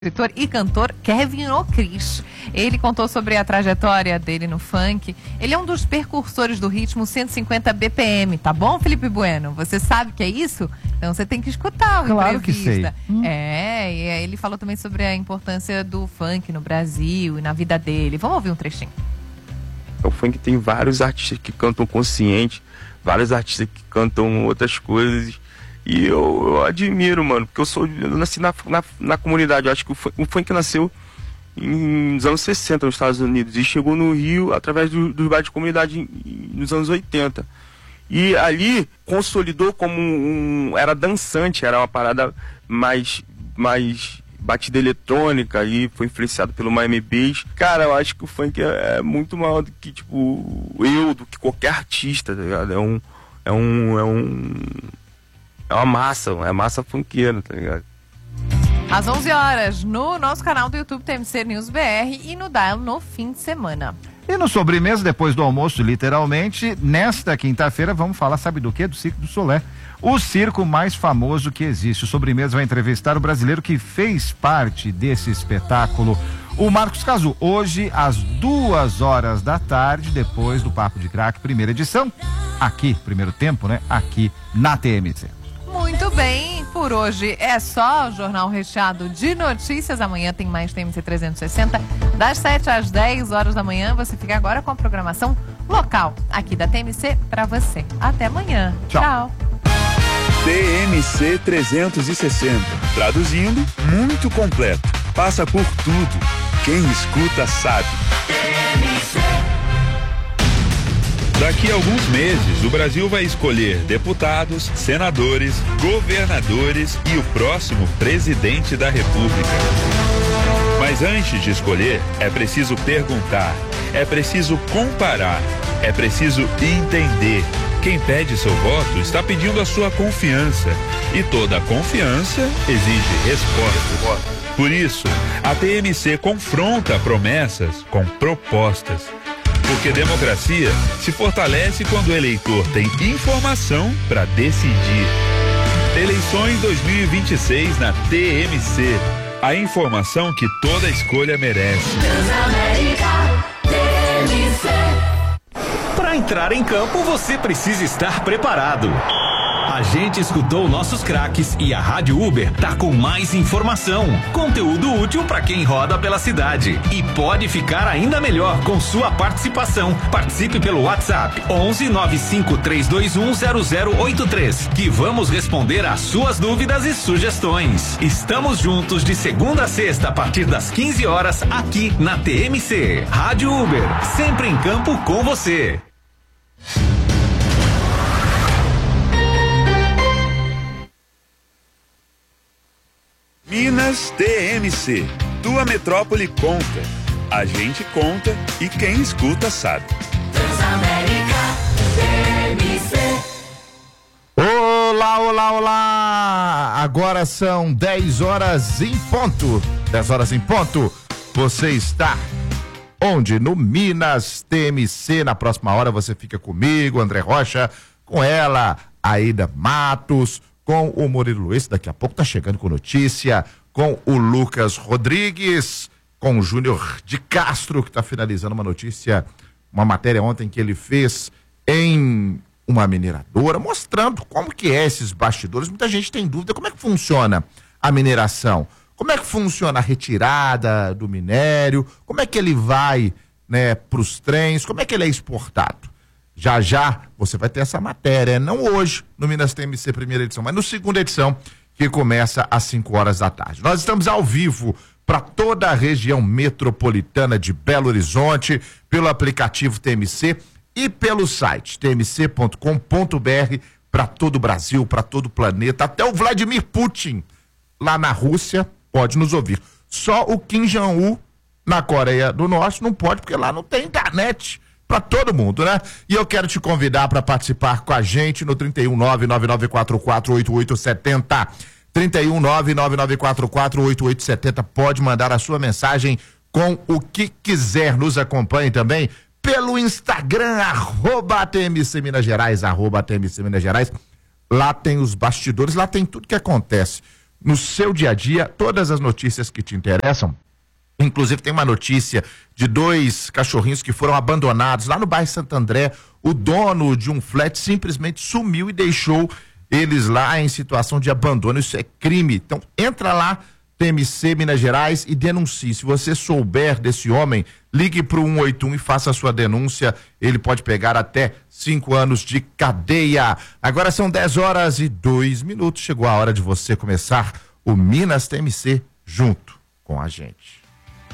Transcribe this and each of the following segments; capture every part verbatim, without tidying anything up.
escritor e cantor Kevin O'Chris. Ele contou sobre a trajetória dele no funk. Ele é um dos precursores do ritmo cento e cinquenta B P M, tá bom, Felipe Bueno? Você sabe que é isso? Então você tem que escutar o claro entrevista. que sei. Hum. É, e ele falou também sobre a importância do funk no Brasil e na vida dele. Vamos ouvir um trechinho. O funk tem vários artistas que cantam consciente, vários artistas que cantam outras coisas. E eu, eu admiro, mano, porque eu sou eu nasci na, na, na comunidade. Eu acho que o funk, o funk nasceu em, nos anos sessenta nos Estados Unidos e chegou no Rio através do, dos bairros de comunidade em, em, nos anos oitenta. E ali consolidou como um, um... Era dançante, era uma parada mais, mais batida eletrônica e foi influenciado pelo Miami Bass. Cara, eu acho que o funk é, é muito maior do que, tipo, eu, do que qualquer artista, tá ligado? É um... É um... É um É uma massa, é massa funkeira, tá ligado? Às onze horas, no nosso canal do YouTube T M C News B R e no Dial no fim de semana. E no sobremesa, depois do almoço, literalmente, nesta quinta-feira, vamos falar, sabe do quê? Do Circo do Solé. O circo mais famoso que existe. O sobremesa vai entrevistar o brasileiro que fez parte desse espetáculo, o Marcos Cazu. Hoje, às duas horas da tarde, depois do Papo de Crack, primeira edição, aqui, primeiro tempo, né? Aqui na T M C. Muito bem, por hoje é só o Jornal Recheado de Notícias. Amanhã tem mais T M C trezentos e sessenta, das sete às dez horas da manhã. Você fica agora com a programação local aqui da T M C para você. Até amanhã. Tchau. Tchau. T M C trezentos e sessenta, traduzindo, muito completo. Passa por tudo. Quem escuta sabe. Daqui a alguns meses, o Brasil vai escolher deputados, senadores, governadores e o próximo presidente da República. Mas antes de escolher, é preciso perguntar, é preciso comparar, é preciso entender. Quem pede seu voto está pedindo a sua confiança. E toda confiança exige resposta. Por isso, a T M C confronta promessas com propostas. Porque democracia se fortalece quando o eleitor tem informação para decidir. Eleições dois mil e vinte e seis na T M C. A informação que toda escolha merece. Para entrar em campo, você precisa estar preparado. A gente escutou nossos craques e a Rádio Uber tá com mais informação, conteúdo útil para quem roda pela cidade e pode ficar ainda melhor com sua participação. Participe pelo WhatsApp onze nove cinco três dois um zero zero oito três que vamos responder às suas dúvidas e sugestões. Estamos juntos de segunda a sexta a partir das quinze horas aqui na T M C. Rádio Uber, sempre em campo com você. Minas T M C. Tua metrópole conta. A gente conta e quem escuta sabe. Transamérica T M C. Olá, olá, olá! Agora são dez horas em ponto. dez horas em ponto. Você está onde? No Minas T M C. Na próxima hora você fica comigo, André Rocha, com ela, Aida Matos, com o Murilo Luiz, daqui a pouco tá chegando com notícia, com o Lucas Rodrigues, com o Júnior de Castro, que tá finalizando uma notícia, uma matéria ontem que ele fez em uma mineradora, mostrando como que é esses bastidores. Muita gente tem dúvida, como é que funciona a mineração? Como é que funciona a retirada do minério? Como é que ele vai, né, pros trens? Como é que ele é exportado? Já já você vai ter essa matéria, não hoje no Minas T M C primeira edição, mas no segunda edição, que começa às cinco horas da tarde. Nós estamos ao vivo para toda a região metropolitana de Belo Horizonte, pelo aplicativo T M C e pelo site t m c ponto com ponto b r, para todo o Brasil, para todo o planeta, até o Vladimir Putin lá na Rússia pode nos ouvir. Só o Kim Jong-un na Coreia do Norte não pode, porque lá não tem internet para todo mundo, né? E eu quero te convidar para participar com a gente no trinta e um nove nove nove quatro quatro oito oito sete zero, trinta e um nove nove nove quatro quatro oito oito sete zero. Pode mandar a sua mensagem com o que quiser. Nos acompanhe também pelo Instagram, arroba T M C Minas Gerais, arroba T M C Minas Gerais. Lá tem os bastidores, lá tem tudo que acontece no seu dia a dia todas as notícias que te interessam. Inclusive tem uma notícia de dois cachorrinhos que foram abandonados lá no bairro Santo André. O dono de um flat simplesmente sumiu e deixou eles lá em situação de abandono. Isso é crime. Então entra lá, T M C Minas Gerais, e denuncie. Se você souber desse homem, ligue para o um oito um e faça a sua denúncia. Ele pode pegar até cinco anos de cadeia. Agora são dez horas e dois minutos. Chegou a hora de você começar o Minas T M C junto com a gente.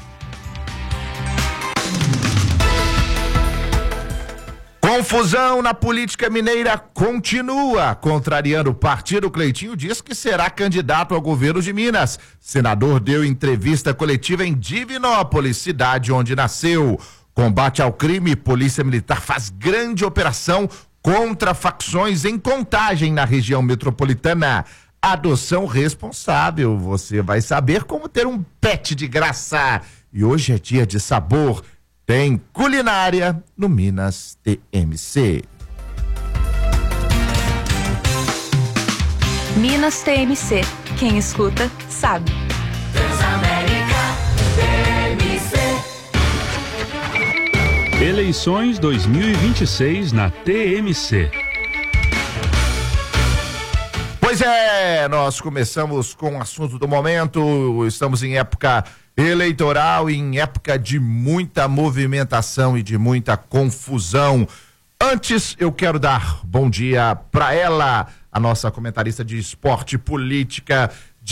Confusão na política mineira continua. Contrariando o partido, Cleitinho diz que será candidato ao governo de Minas. Senador deu entrevista coletiva em Divinópolis, cidade onde nasceu. Combate ao crime, Polícia Militar faz grande operação contra facções em Contagem, na região metropolitana. Adoção responsável. Você vai saber como ter um pet de graça. E hoje é dia de sabor. Tem culinária no Minas T M C. Minas T M C. Quem escuta, sabe. Transamérica T M C. Eleições dois mil e vinte e seis na T M C. Pois é, nós começamos com o assunto do momento. Estamos em época eleitoral, em época de muita movimentação e de muita confusão. Antes, eu quero dar bom dia para ela, a nossa comentarista de esporte, política,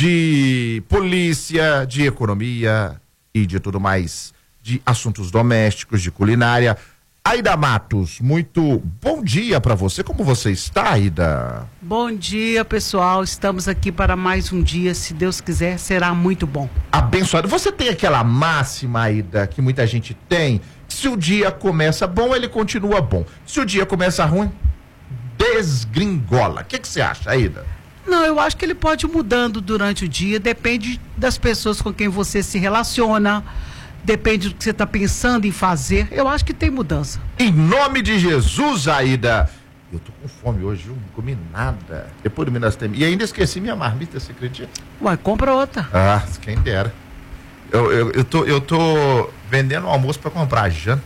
de polícia, de economia e de tudo mais, de assuntos domésticos, de culinária. Aida Matos, muito bom dia para você. Como você está, Aida? Bom dia, pessoal. Estamos aqui para mais um dia. Se Deus quiser, será muito bom. Abençoado. Você tem aquela máxima, Aida, que muita gente tem? Se o dia começa bom, ele continua bom. Se o dia começa ruim, desgringola. O que que você acha, Aida? Não, eu acho que ele pode ir mudando durante o dia. Depende das pessoas com quem você se relaciona. Depende do que você está pensando em fazer. Eu acho que tem mudança. Em nome de Jesus, Aida. Eu tô com fome hoje, eu não comi nada. Depois do Minas T M C. E ainda esqueci minha marmita, você acredita? Ué, compra outra. Ah, quem dera. Eu, eu, eu, tô, eu tô vendendo almoço para comprar janta.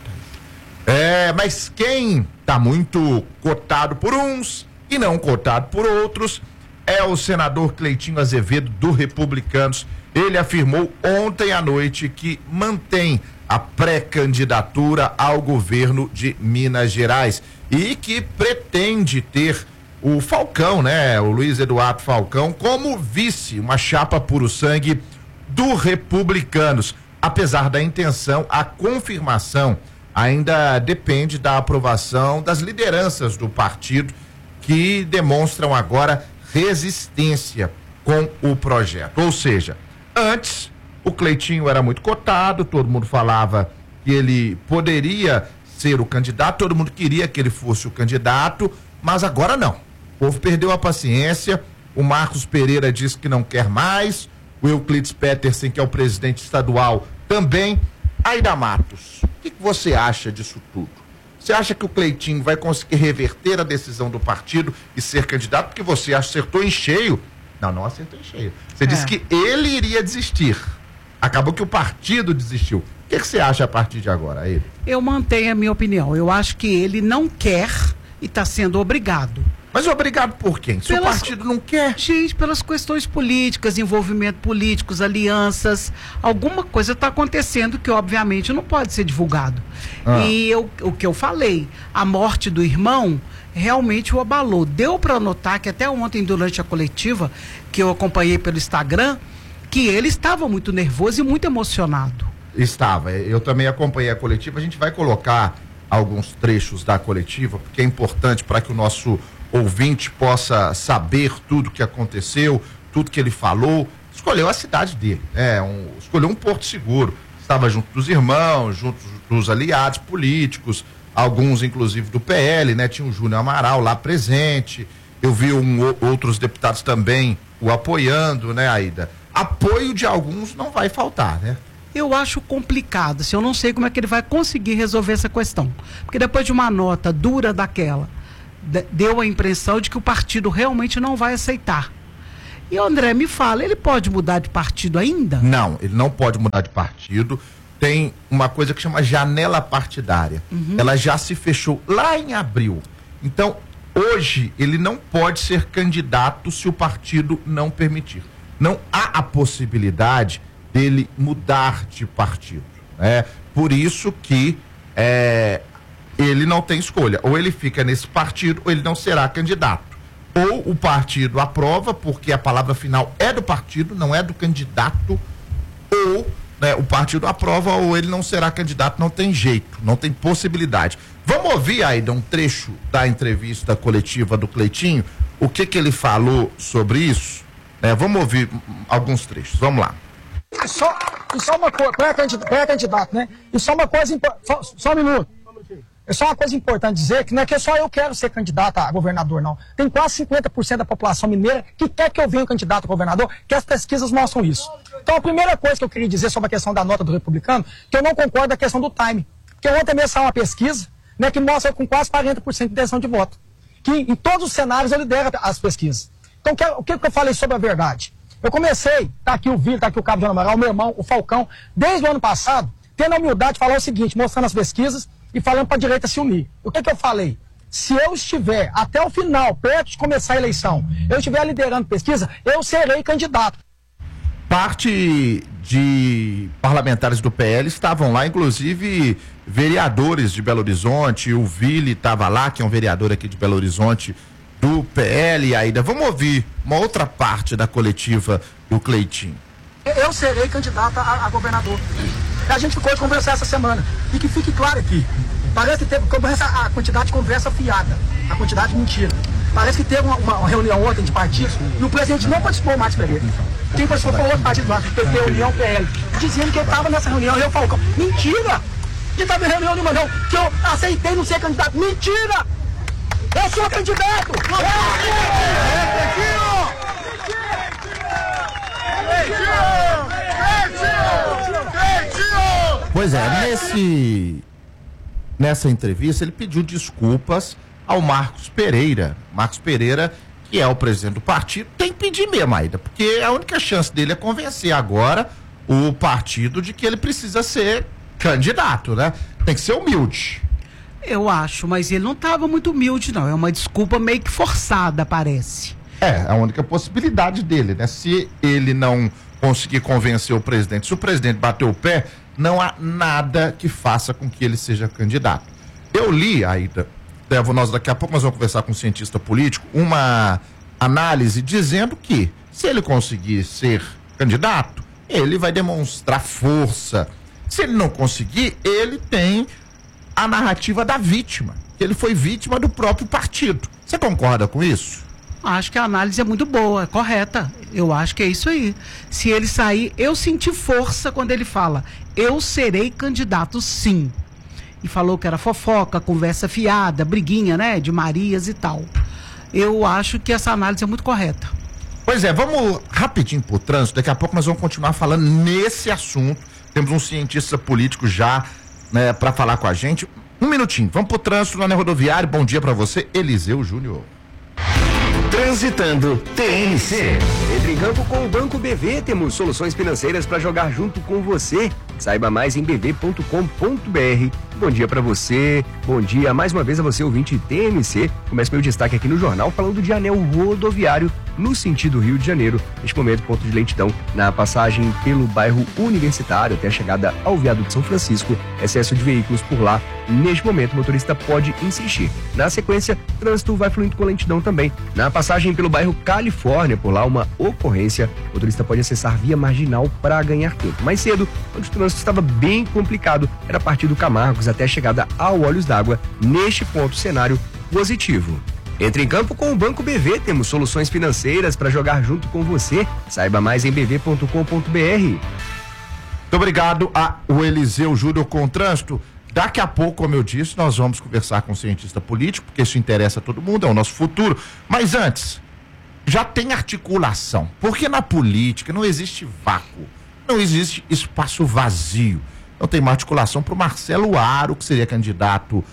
É, mas quem tá muito cotado por uns e não cotado por outros é o senador Cleitinho Azevedo, do Republicanos. Ele afirmou ontem à noite que mantém a pré-candidatura ao governo de Minas Gerais e que pretende ter o Falcão, né, o Luiz Eduardo Falcão, como vice, uma chapa puro sangue do Republicanos. Apesar da intenção, a confirmação ainda depende da aprovação das lideranças do partido, que demonstram agora resistência com o projeto. Ou seja, antes, o Cleitinho era muito cotado, todo mundo falava que ele poderia ser o candidato, todo mundo queria que ele fosse o candidato, mas agora não. O povo perdeu a paciência, o Marcos Pereira disse que não quer mais, o Euclides Petersen, que é o presidente estadual, também. Aida Matos, o que, que você acha disso tudo? Você acha que o Cleitinho vai conseguir reverter a decisão do partido e ser candidato? Porque você acertou em cheio. Não, não acertou em cheio. Você é. disse que ele iria desistir. Acabou que o partido desistiu. O que, que você acha a partir de agora, ele? Eu mantenho a minha opinião. Eu acho que ele não quer e está sendo obrigado. Mas obrigado por quem? Se pelas, o partido não quer. Gente, pelas questões políticas, envolvimento políticos, alianças, alguma coisa está acontecendo que obviamente não pode ser divulgado. Ah. E eu, o que eu falei, a morte do irmão realmente o abalou. Deu para notar que até ontem, durante a coletiva, que eu acompanhei pelo Instagram, que ele estava muito nervoso e muito emocionado. Estava. Eu também acompanhei a coletiva. A gente vai colocar alguns trechos da coletiva, porque é importante para que o nosso ouvinte possa saber tudo o que aconteceu, tudo que ele falou. Escolheu a cidade dele, é, um, escolheu um porto seguro. Estava junto dos irmãos, junto dos aliados políticos, alguns inclusive do P L, né? Tinha o Júnior Amaral lá presente. Eu vi um, outros deputados também o apoiando, né, Aida? Apoio de alguns não vai faltar, né? Eu acho complicado, assim, eu não sei como é que ele vai conseguir resolver essa questão. Porque depois de uma nota dura daquela, deu a impressão de que o partido realmente não vai aceitar. E o André me fala, ele pode mudar de partido ainda? Não, ele não pode mudar de partido. Tem uma coisa que chama janela partidária. Uhum. Ela já se fechou lá em abril. Então, hoje, ele não pode ser candidato se o partido não permitir. Não há a possibilidade dele mudar de partido. É por isso que é, ele não tem escolha. Ou ele fica nesse partido, ou ele não será candidato. Ou o partido aprova, porque a palavra final é do partido, não é do candidato, ou né, o partido aprova, ou ele não será candidato, não tem jeito, não tem possibilidade. Vamos ouvir, Aida, um trecho da entrevista coletiva do Cleitinho, o que que ele falou sobre isso? É, vamos ouvir alguns trechos, vamos lá. E só, e só uma coisa, pré-candidato, né? E só uma coisa, só, só um minuto. É só uma coisa importante dizer que não é que só eu quero ser candidato a governador, não. Tem quase cinquenta por cento da população mineira que quer que eu venha candidato a governador, que as pesquisas mostram isso. Então a primeira coisa que eu queria dizer sobre a questão da nota do republicano, que eu não concordo com a questão do time. Porque ontem mesmo saiu uma pesquisa, né, que mostra com quase quarenta por cento de intenção de voto. Que em todos os cenários eu lidero as pesquisas. Então que, o que eu falei sobre a verdade? Eu comecei, tá aqui o Vila, tá aqui o Cabo de Amaral, o meu irmão, o Falcão, desde o ano passado, tendo a humildade de falar o seguinte, mostrando as pesquisas e falando para a direita se unir. O que que eu falei? Se eu estiver até o final, perto de começar a eleição, eu estiver liderando pesquisa, eu serei candidato. Parte de parlamentares do P L estavam lá, inclusive vereadores de Belo Horizonte, o Vili estava lá, que é um vereador aqui de Belo Horizonte do P L, Aida. Vamos ouvir uma outra parte da coletiva do Cleitinho. Eu serei candidato a, a governador. A gente ficou de conversar essa semana. E que fique claro aqui, parece que teve a quantidade de conversa fiada, a quantidade de mentira. Parece que teve uma, uma reunião ontem de partidos e o presidente não participou mais Pereira. Quem participou foi outro partido lá, P T, União, P L, dizendo que ele estava nessa reunião e eu Falcão. Mentira! Que estava em reunião nenhuma não, que eu aceitei não ser candidato. Mentira! Eu sou candidato! Pois é, nesse, nessa entrevista ele pediu desculpas ao Marcos Pereira. Marcos Pereira, que é o presidente do partido, tem que pedir mesmo, Aida, porque a única chance dele é convencer agora o partido de que ele precisa ser candidato, né? Tem que ser humilde. Eu acho, mas ele não estava muito humilde, não. É uma desculpa meio que forçada, parece. É, a única possibilidade dele, né? Se ele não conseguir convencer o presidente, se o presidente bater o pé, não há nada que faça com que ele seja candidato. Eu li, Aida, nós daqui a pouco nós vamos conversar com um cientista político, uma análise dizendo que se ele conseguir ser candidato, ele vai demonstrar força. Se ele não conseguir, ele tem a narrativa da vítima, que ele foi vítima do próprio partido. Você concorda com isso? Acho que a análise é muito boa, é correta. Eu acho que é isso aí. Se ele sair, eu senti força quando ele fala, eu serei candidato sim. E falou que era fofoca, conversa fiada, briguinha, né, de Marias e tal. Eu acho que essa análise é muito correta. Pois é, vamos rapidinho pro trânsito, daqui a pouco nós vamos continuar falando nesse assunto. Temos um cientista político já, né, para falar com a gente. Um minutinho, vamos pro trânsito lá na rodoviária. Bom dia para você, Eliseu Júnior. Transitando T N C. Entre em campo com o Banco B V, temos soluções financeiras para jogar junto com você. Saiba mais em b v ponto com ponto b r. Bom dia para você, bom dia mais uma vez a você, ouvinte T N C. Começa meu destaque aqui no jornal falando de anel rodoviário no sentido Rio de Janeiro. Neste momento, ponto de lentidão na passagem pelo bairro Universitário até a chegada ao viaduto de São Francisco. Excesso de veículos por lá. Neste momento, o motorista pode insistir. Na sequência, trânsito vai fluindo com lentidão também. Na passagem pelo bairro Califórnia, por lá uma ocorrência, o motorista pode acessar via marginal para ganhar tempo. Mais cedo, onde o trânsito estava bem complicado, era a partir do Camargos até a chegada ao Olhos d'Água. Neste ponto, cenário positivo. Entre em campo com o Banco B V, temos soluções financeiras para jogar junto com você. Saiba mais em b v ponto com ponto b r. Muito obrigado ao Eliseu Júnior com o trânsito. Daqui a pouco, como eu disse, nós vamos conversar com um cientista político, porque isso interessa a todo mundo, é o nosso futuro. Mas antes, já tem articulação, porque na política não existe vácuo, não existe espaço vazio. Então tem uma articulação para o Marcelo Aro, que seria candidato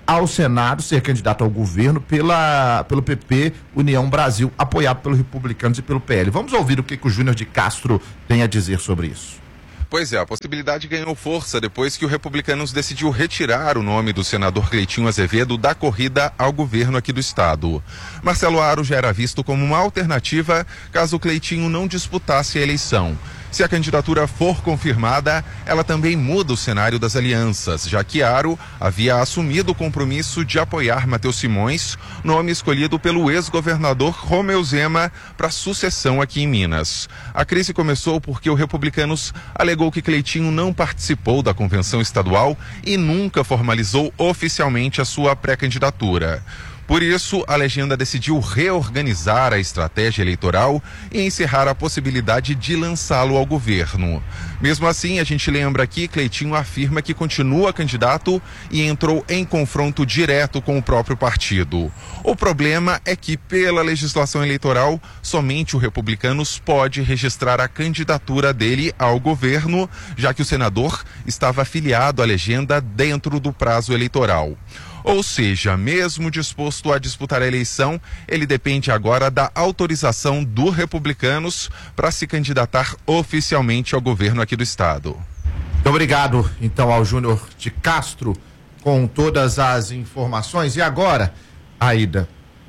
ao Senado, ser candidato ao governo pela, pelo P P União Brasil, apoiado pelos republicanos e pelo P L. Vamos ouvir o que, que o Júnior de Castro tem a dizer sobre isso. Pois é, a possibilidade ganhou força depois que o Republicanos decidiu retirar o nome do senador Cleitinho Azevedo da corrida ao governo aqui do estado. Marcelo Aro já era visto como uma alternativa caso o Cleitinho não disputasse a eleição. Se a candidatura for confirmada, ela também muda o cenário das alianças, já que Aro havia assumido o compromisso de apoiar Matheus Simões, nome escolhido pelo ex-governador Romeu Zema para sucessão aqui em Minas. A crise começou porque o Republicanos alegou que Cleitinho não participou da convenção estadual e nunca formalizou oficialmente a sua pré-candidatura. Por isso, a legenda decidiu reorganizar a estratégia eleitoral e encerrar a possibilidade de lançá-lo ao governo. Mesmo assim, a gente lembra que Cleitinho afirma que continua candidato e entrou em confronto direto com o próprio partido. O problema é que, pela legislação eleitoral, somente o Republicanos pode registrar a candidatura dele ao governo, já que o senador estava afiliado à legenda dentro do prazo eleitoral. Ou seja, mesmo disposto a disputar a eleição, ele depende agora da autorização do Republicanos para se candidatar oficialmente ao governo aqui do estado. Muito obrigado, então, ao Júnior de Castro com todas as informações. E agora, Aida,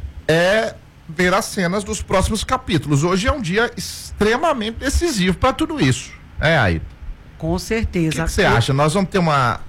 é ver as cenas dos próximos capítulos. Hoje é um dia extremamente decisivo para tudo isso. É, Aida? Com certeza. O que você acha? Nós vamos ter uma...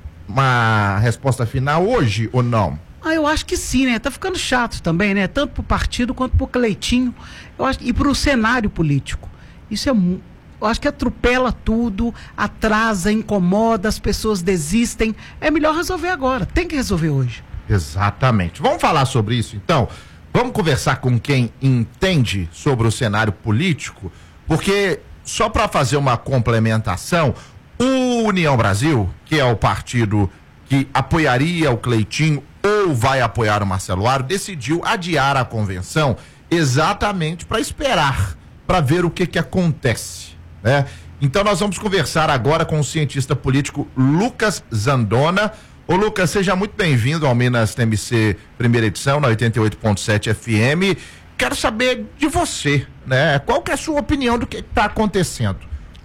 uma resposta final hoje ou não? Ah, eu acho que sim, né? Tá ficando chato também, né? Tanto pro partido quanto pro Cleitinho. Eu acho, e pro cenário político. Isso é... Eu acho que atropela tudo, atrasa, incomoda, as pessoas desistem. É melhor resolver agora. Tem que resolver hoje. Exatamente. Vamos falar sobre isso, então? Vamos conversar com quem entende sobre o cenário político, porque só para fazer uma complementação, o União Brasil, que é o partido que apoiaria o Cleitinho ou vai apoiar o Marcelo Aro, decidiu adiar a convenção exatamente para esperar, para ver o que que acontece, né? Então nós vamos conversar agora com o cientista político Lucas Zandona. Ô Lucas, seja muito bem-vindo ao Minas T M C primeira edição, na oitenta e oito ponto sete F M. Quero saber de você, né? Qual que é a sua opinião do que está acontecendo?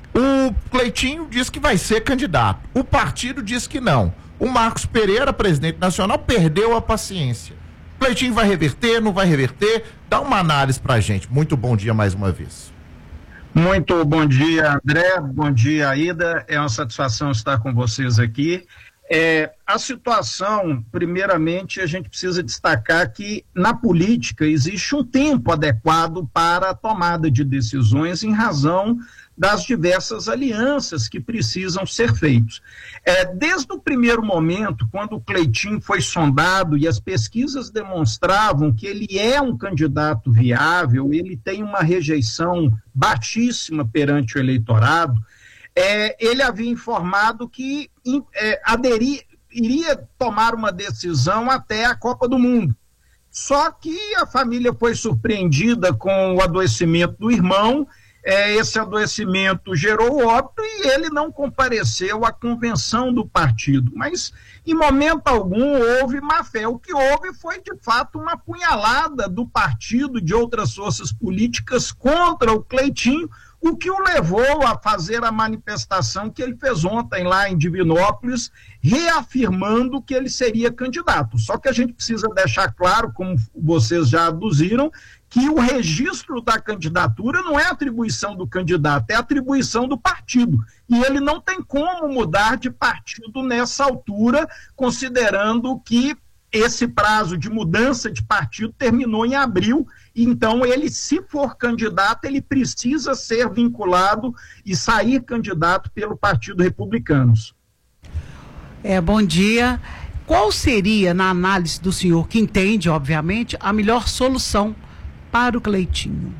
O Cleitinho diz que vai ser candidato. O partido diz que não. O Marcos Pereira, presidente nacional, perdeu a paciência. O Cleitinho vai reverter, não vai reverter? Dá uma análise pra gente. Muito bom dia mais uma vez. Muito bom dia, André. Bom dia, Aida. É uma satisfação estar com vocês aqui. É, a situação, primeiramente, a gente precisa destacar que na política existe um tempo adequado para a tomada de decisões em razão das diversas alianças que precisam ser feitas. É, desde o primeiro momento, quando o Cleitinho foi sondado e as pesquisas demonstravam que ele é um candidato viável, ele tem uma rejeição baixíssima perante o eleitorado, é, ele havia informado que é, aderir, iria tomar uma decisão até a Copa do Mundo. Só que a família foi surpreendida com o adoecimento do irmão. É, esse adoecimento gerou óbito e ele não compareceu à convenção do partido, mas em momento algum houve má fé. O que houve foi de fato uma punhalada do partido, de outras forças políticas contra o Cleitinho, o que o levou a fazer a manifestação que ele fez ontem lá em Divinópolis, reafirmando que ele seria candidato. Só que a gente precisa deixar claro, como vocês já aduziram, que o registro da candidatura não é atribuição do candidato, é atribuição do partido. E ele não tem como mudar de partido nessa altura, considerando que esse prazo de mudança de partido terminou em abril. Então, ele, se for candidato, ele precisa ser vinculado e sair candidato pelo Partido Republicanos. É, bom dia. Qual seria, na análise do senhor, que entende, obviamente, a melhor solução para o Cleitinho?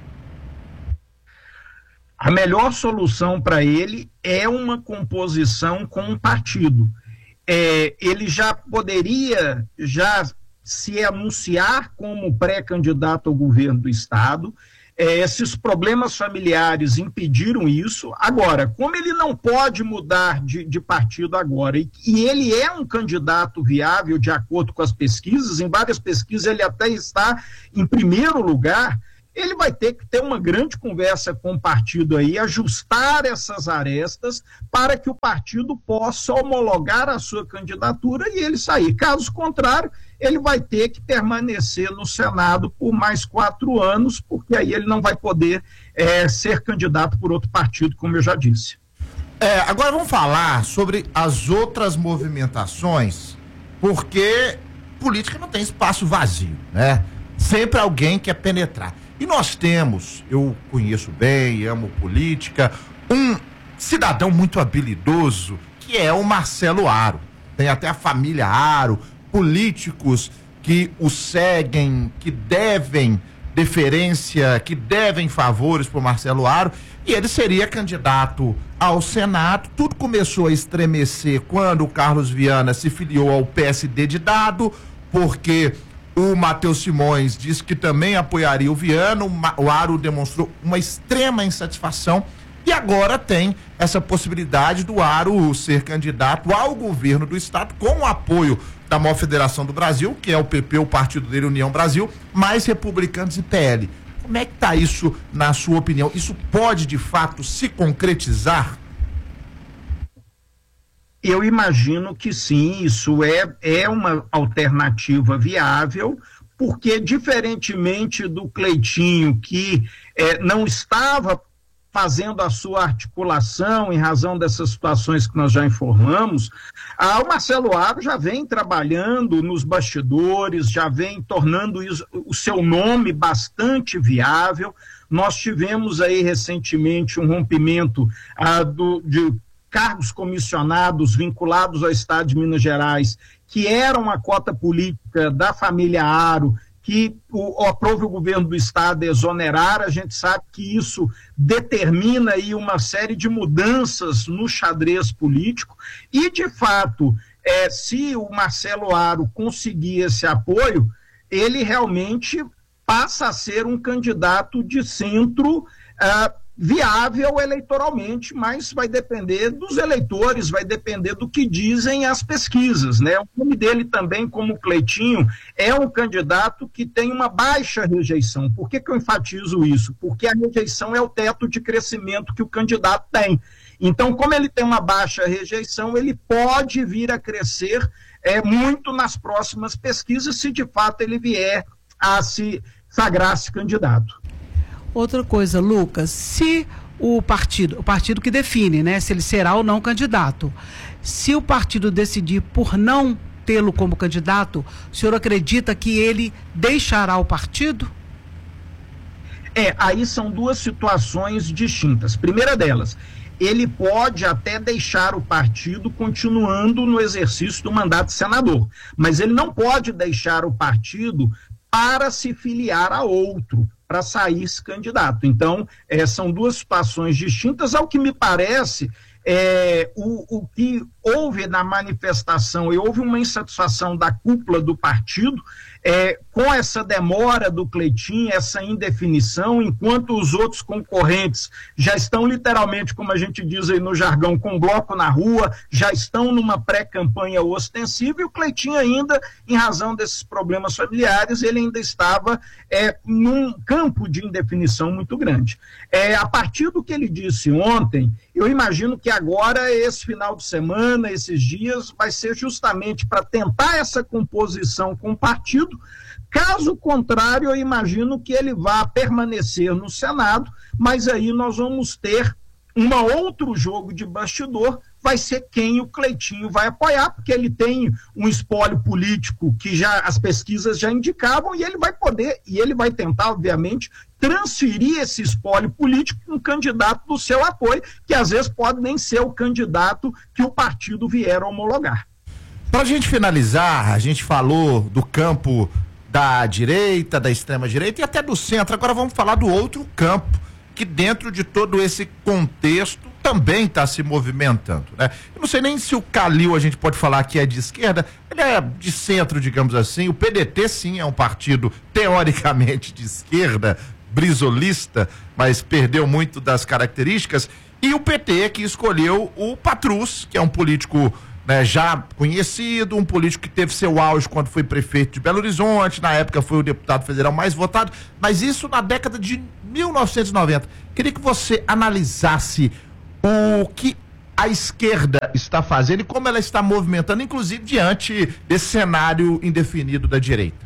A melhor solução para ele é uma composição com um partido. É, ele já poderia já se anunciar como pré-candidato ao governo do estado. É, esses problemas familiares impediram isso. Agora, como ele não pode mudar de, de partido agora, e, e ele é um candidato viável de acordo com as pesquisas, em várias pesquisas ele até está em primeiro lugar, ele vai ter que ter uma grande conversa com o partido aí, ajustar essas arestas para que o partido possa homologar a sua candidatura e ele sair. Caso contrário, ele vai ter que permanecer no Senado por mais quatro anos, porque aí ele não vai poder é, ser candidato por outro partido, como eu já disse. É, agora vamos falar sobre as outras movimentações, porque política não tem espaço vazio, né? Sempre alguém quer penetrar. E nós temos, eu conheço bem, amo política, um cidadão muito habilidoso, que é o Marcelo Aro. Tem até a família Aro, políticos que o seguem, que devem deferência, que devem favores para o Marcelo Aro, e ele seria candidato ao Senado. Tudo começou a estremecer quando o Carlos Viana se filiou ao P S D de Dado, porque o Matheus Simões disse que também apoiaria o Viana, o Aro demonstrou uma extrema insatisfação e agora tem essa possibilidade do Aro ser candidato ao governo do estado com o apoio da maior federação do Brasil, que é o P P, o partido dele, União Brasil, mais republicanos e P L. Como é que está isso na sua opinião? Isso pode de fato se concretizar? Eu imagino que sim, isso é, é uma alternativa viável, porque diferentemente do Cleitinho, que é, não estava fazendo a sua articulação em razão dessas situações que nós já informamos, ah, o Marcelo Aro já vem trabalhando nos bastidores, já vem tornando isso, o seu nome bastante viável. Nós tivemos aí recentemente um rompimento ah, do, de cargos comissionados vinculados ao Estado de Minas Gerais, que eram a cota política da família Aro, que o, aprove o governo do Estado exonerar. A gente sabe que isso determina aí uma série de mudanças no xadrez político e, de fato, é, se o Marcelo Aro conseguir esse apoio, ele realmente passa a ser um candidato de centro ah, viável eleitoralmente, mas vai depender dos eleitores, vai depender do que dizem as pesquisas, né? O nome dele também, como Cleitinho, é um candidato que tem uma baixa rejeição. Por que que eu enfatizo isso? Porque a rejeição é o teto de crescimento que o candidato tem. Então, como ele tem uma baixa rejeição, ele pode vir a crescer é, muito nas próximas pesquisas, se de fato ele vier a se sagrar-se candidato. Outra coisa, Lucas, se o partido, o partido que define, né, se ele será ou não candidato, se o partido decidir por não tê-lo como candidato, o senhor acredita que ele deixará o partido? É, aí são duas situações distintas. Primeira delas, ele pode até deixar o partido continuando no exercício do mandato de senador, mas ele não pode deixar o partido para se filiar a outro, para sair esse candidato. Então, é, são duas situações distintas. Ao que me parece, é, o, o que houve na manifestação, e houve uma insatisfação da cúpula do partido, é, com essa demora do Cleitinho, essa indefinição, enquanto os outros concorrentes já estão literalmente, como a gente diz aí no jargão, com bloco na rua, já estão numa pré-campanha ostensiva, e o Cleitinho ainda, em razão desses problemas familiares, ele ainda estava é, num campo de indefinição muito grande. É, a partir do que ele disse ontem, eu imagino que agora, esse final de semana, esses dias, vai ser justamente para tentar essa composição com o partido. Caso contrário, eu imagino que ele vá permanecer no Senado, mas aí nós vamos ter um outro jogo de bastidor, vai ser quem o Cleitinho vai apoiar, porque ele tem um espólio político que já as pesquisas já indicavam, e ele vai poder, e ele vai tentar, obviamente, transferir esse espólio político para um candidato do seu apoio, que às vezes pode nem ser o candidato que o partido vier a homologar. Para a gente finalizar, a gente falou do campo da direita, da extrema-direita e até do centro. Agora vamos falar do outro campo, que dentro de todo esse contexto também está se movimentando, né? Eu não sei nem se o Calil a gente pode falar que é de esquerda, ele é de centro, digamos assim. O P D T sim é um partido teoricamente de esquerda, brisolista, mas perdeu muito das características, e o P T que escolheu o Patrus, que é um político, né, já conhecido, um político que teve seu auge quando foi prefeito de Belo Horizonte, na época foi o deputado federal mais votado, mas isso na década de mil novecentos e noventa. Queria que você analisasse o que a esquerda está fazendo e como ela está movimentando, inclusive diante desse cenário indefinido da direita.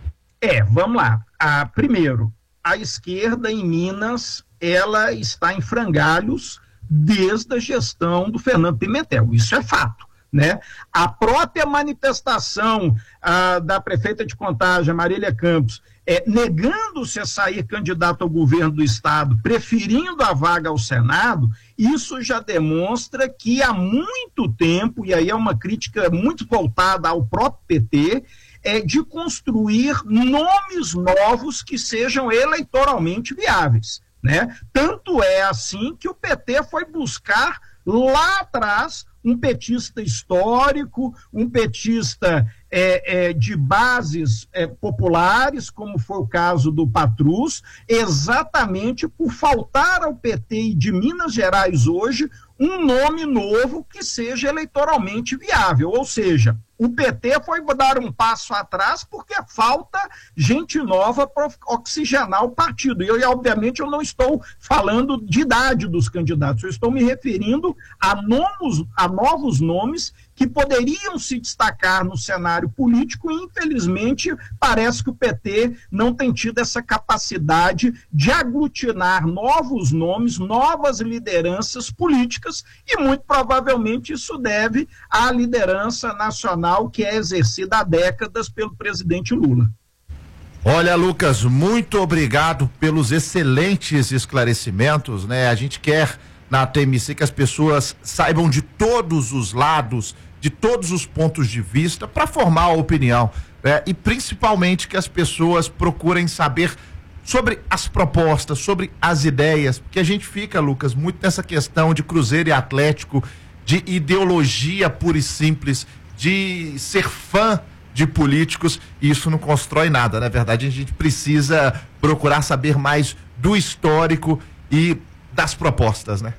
É, vamos lá. Ah, primeiro, a esquerda em Minas, ela está em frangalhos desde a gestão do Fernando Pimentel, isso é fato, né? A própria manifestação ah, da prefeita de Contagem, Marília Campos, é, negando-se a sair candidato ao governo do estado, preferindo a vaga ao Senado, isso já demonstra que há muito tempo, e aí é uma crítica muito voltada ao próprio P T, é de construir nomes novos que sejam eleitoralmente viáveis, né? Tanto é assim que o P T foi buscar lá atrás um petista histórico, um petista é, é, de bases é, populares, como foi o caso do Patrus, exatamente por faltar ao P T e de Minas Gerais hoje um nome novo que seja eleitoralmente viável, ou seja, o P T foi dar um passo atrás porque falta gente nova para oxigenar o partido. E eu, obviamente, eu não estou falando de idade dos candidatos, eu estou me referindo a novos, a novos nomes que poderiam se destacar no cenário político e, infelizmente, parece que o P T não tem tido essa capacidade de aglutinar novos nomes, novas lideranças políticas e, muito provavelmente, isso deve à liderança nacional que é exercida há décadas pelo presidente Lula. Olha, Lucas, muito obrigado pelos excelentes esclarecimentos, né? A gente quer na T M C que as pessoas saibam de todos os lados, de todos os pontos de vista para formar a opinião, né? E principalmente que as pessoas procurem saber sobre as propostas, sobre as ideias, porque a gente fica, Lucas, muito nessa questão de Cruzeiro e Atlético, de ideologia pura e simples, de ser fã de políticos, e isso não constrói nada. Na verdade, a gente precisa procurar saber mais do histórico e das propostas, né?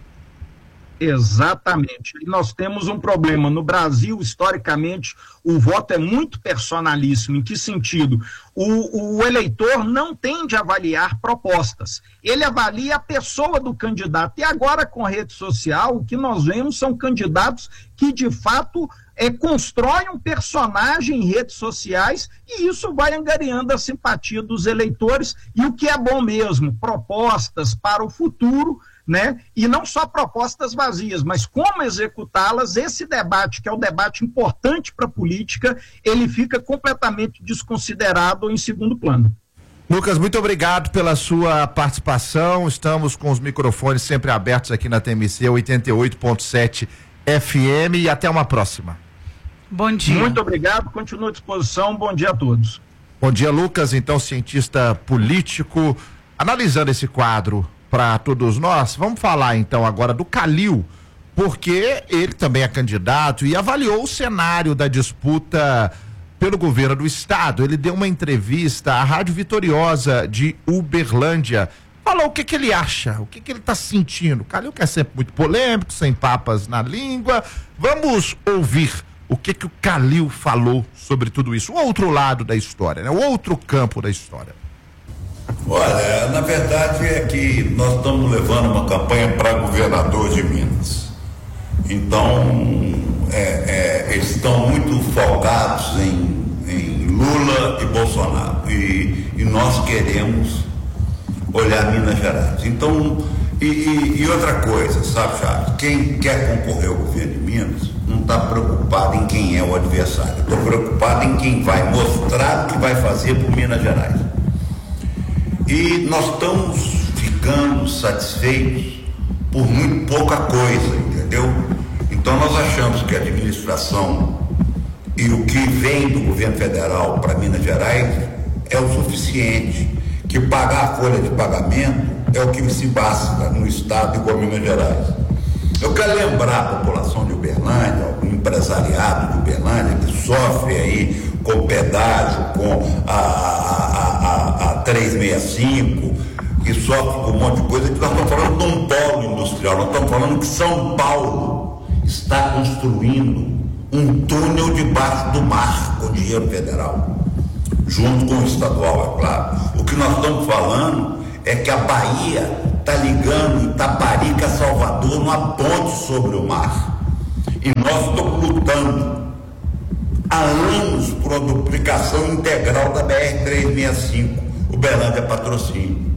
Exatamente. E nós temos um problema. No Brasil, historicamente, o voto é muito personalíssimo. Em que sentido? O, o eleitor não tende a avaliar propostas. Ele avalia a pessoa do candidato. E agora, com rede social, o que nós vemos são candidatos que, de fato, é, constroem um personagem em redes sociais e isso vai angariando a simpatia dos eleitores. E o que é bom mesmo, propostas para o futuro, né? E não só propostas vazias, mas como executá-las. Esse debate, que é um debate importante para a política, ele fica completamente desconsiderado ou em segundo plano. Lucas, muito obrigado pela sua participação. Estamos com os microfones sempre abertos aqui na T M C oitenta e oito ponto sete F M e até uma próxima. Bom dia. Muito obrigado, continuo à disposição. Bom dia a todos. Bom dia, Lucas, então cientista político, analisando esse quadro para todos nós. Vamos falar então agora do Calil, porque ele também é candidato e avaliou o cenário da disputa pelo governo do estado. Ele deu uma entrevista à Rádio Vitoriosa de Uberlândia, falou o que que ele acha, o que que ele está sentindo. O Calil que é sempre muito polêmico, sem papas na língua. Vamos ouvir o que que o Calil falou sobre tudo isso, o outro lado da história, né? O outro campo da história. Olha, na verdade é que nós estamos levando uma campanha para governador de Minas. Então, é, é, eles estão muito focados em, em Lula e Bolsonaro. E, e nós queremos olhar Minas Gerais. Então, e, e, e outra coisa, sabe, Charles? Quem quer concorrer ao governo de Minas não está preocupado em quem é o adversário. Estou preocupado em quem vai mostrar o que vai fazer por Minas Gerais. E nós estamos ficando satisfeitos por muito pouca coisa, entendeu? Então nós achamos que a administração e o que vem do governo federal para Minas Gerais é o suficiente, que pagar a folha de pagamento é o que se basta no estado igual a Minas Gerais. Eu quero lembrar a população de Uberlândia, o empresariado de Uberlândia, que sofre aí com pedágio, com a, a, a, a trezentos e sessenta e cinco, que sofre com um monte de coisa, que nós estamos falando de um polo industrial, nós estamos falando que São Paulo está construindo um túnel debaixo do mar com dinheiro federal, junto com o estadual, é claro. O que nós estamos falando é que a Bahia está ligando Itaparica a Salvador numa ponte sobre o mar. E nós estamos lutando há anos por uma duplicação integral da B R trezentos e sessenta e cinco, Uberlândia Patrocínio.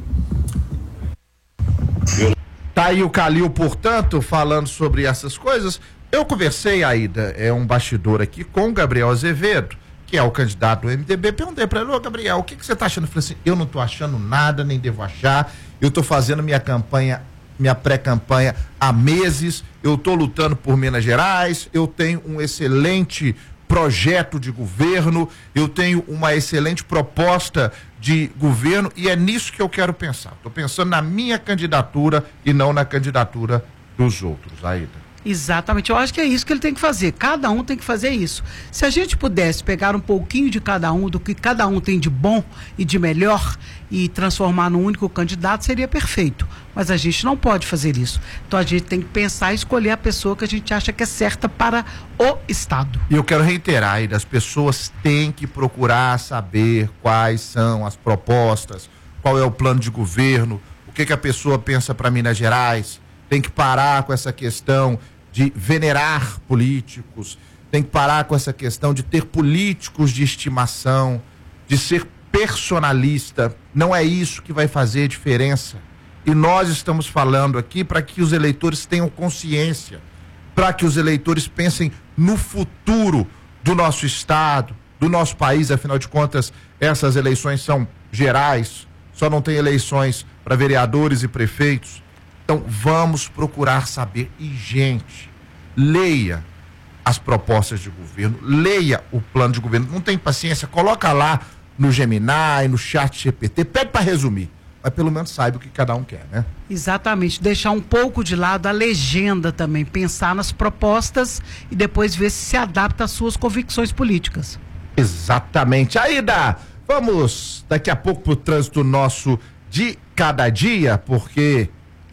Eu... Tá aí o Calil, portanto, falando sobre essas coisas. Eu conversei, Aida, é um bastidor aqui, com o Gabriel Azevedo, que é o candidato do M D B. Perguntei para ele: ô Gabriel, o que, que você tá achando? Eu falei assim: eu não tô achando nada, nem devo achar. Eu tô fazendo minha campanha, minha pré-campanha há meses. Eu tô lutando por Minas Gerais. Eu tenho um excelente projeto de governo. Eu tenho uma excelente proposta de governo e é nisso que eu quero pensar. Tô pensando na minha candidatura e não na candidatura dos outros, Aida. Exatamente, eu acho que é isso que ele tem que fazer, cada um tem que fazer isso. Se a gente pudesse pegar um pouquinho de cada um, do que cada um tem de bom e de melhor e transformar num único candidato, seria perfeito, mas a gente não pode fazer isso. Então a gente tem que pensar e escolher a pessoa que a gente acha que é certa para o Estado. E eu quero reiterar aí, as pessoas têm que procurar saber quais são as propostas, qual é o plano de governo, o que que a pessoa pensa para Minas Gerais. Tem que parar com essa questão de venerar políticos, tem que parar com essa questão de ter políticos de estimação, de ser personalista. Não é isso que vai fazer diferença. E nós estamos falando aqui para que os eleitores tenham consciência, para que os eleitores pensem no futuro do nosso estado, do nosso país. Afinal de contas, essas eleições são gerais, só não tem eleições para vereadores e prefeitos. Então, vamos procurar saber. E, gente, leia as propostas de governo, leia o plano de governo. Não tem paciência, coloca lá no Gemini, no Chat G P T, pede para resumir, mas pelo menos saiba o que cada um quer, né? Exatamente, deixar um pouco de lado a legenda também, pensar nas propostas e depois ver se se adapta às suas convicções políticas. Exatamente. Aida, vamos daqui a pouco pro trânsito nosso de cada dia, porque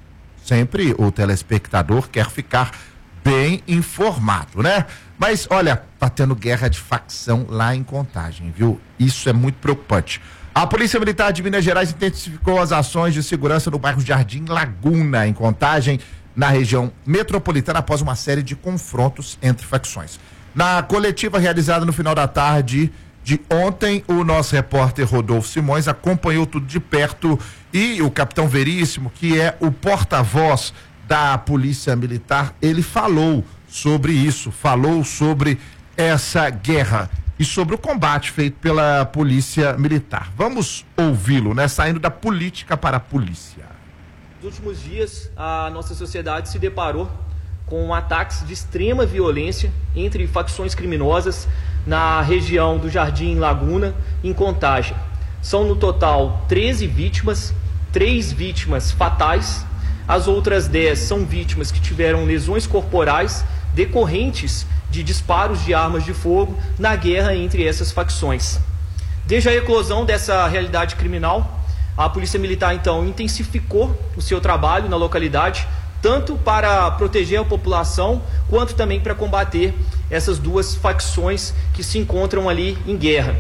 sempre o telespectador quer ficar bem informado, né? Mas, olha, tá tendo guerra de facção lá em Contagem, viu? Isso é muito preocupante. A Polícia Militar de Minas Gerais intensificou as ações de segurança no bairro Jardim Laguna, em Contagem, na região metropolitana, após uma série de confrontos entre facções. Na coletiva realizada no final da tarde de ontem, o nosso repórter Rodolfo Simões acompanhou tudo de perto e o capitão Veríssimo, que é o porta-voz da Polícia Militar, ele falou sobre isso, falou sobre essa guerra e sobre o combate feito pela Polícia Militar. Vamos ouvi-lo, né? Saindo da política para a polícia. Nos últimos dias, a nossa sociedade se deparou com ataques de extrema violência entre facções criminosas na região do Jardim Laguna, em Contagem. São no total treze vítimas, três vítimas fatais, as outras dez são vítimas que tiveram lesões corporais decorrentes de disparos de armas de fogo na guerra entre essas facções. Desde a eclosão dessa realidade criminal, a Polícia Militar então intensificou o seu trabalho na localidade, tanto para proteger a população, quanto também para combater essas duas facções que se encontram ali em guerra.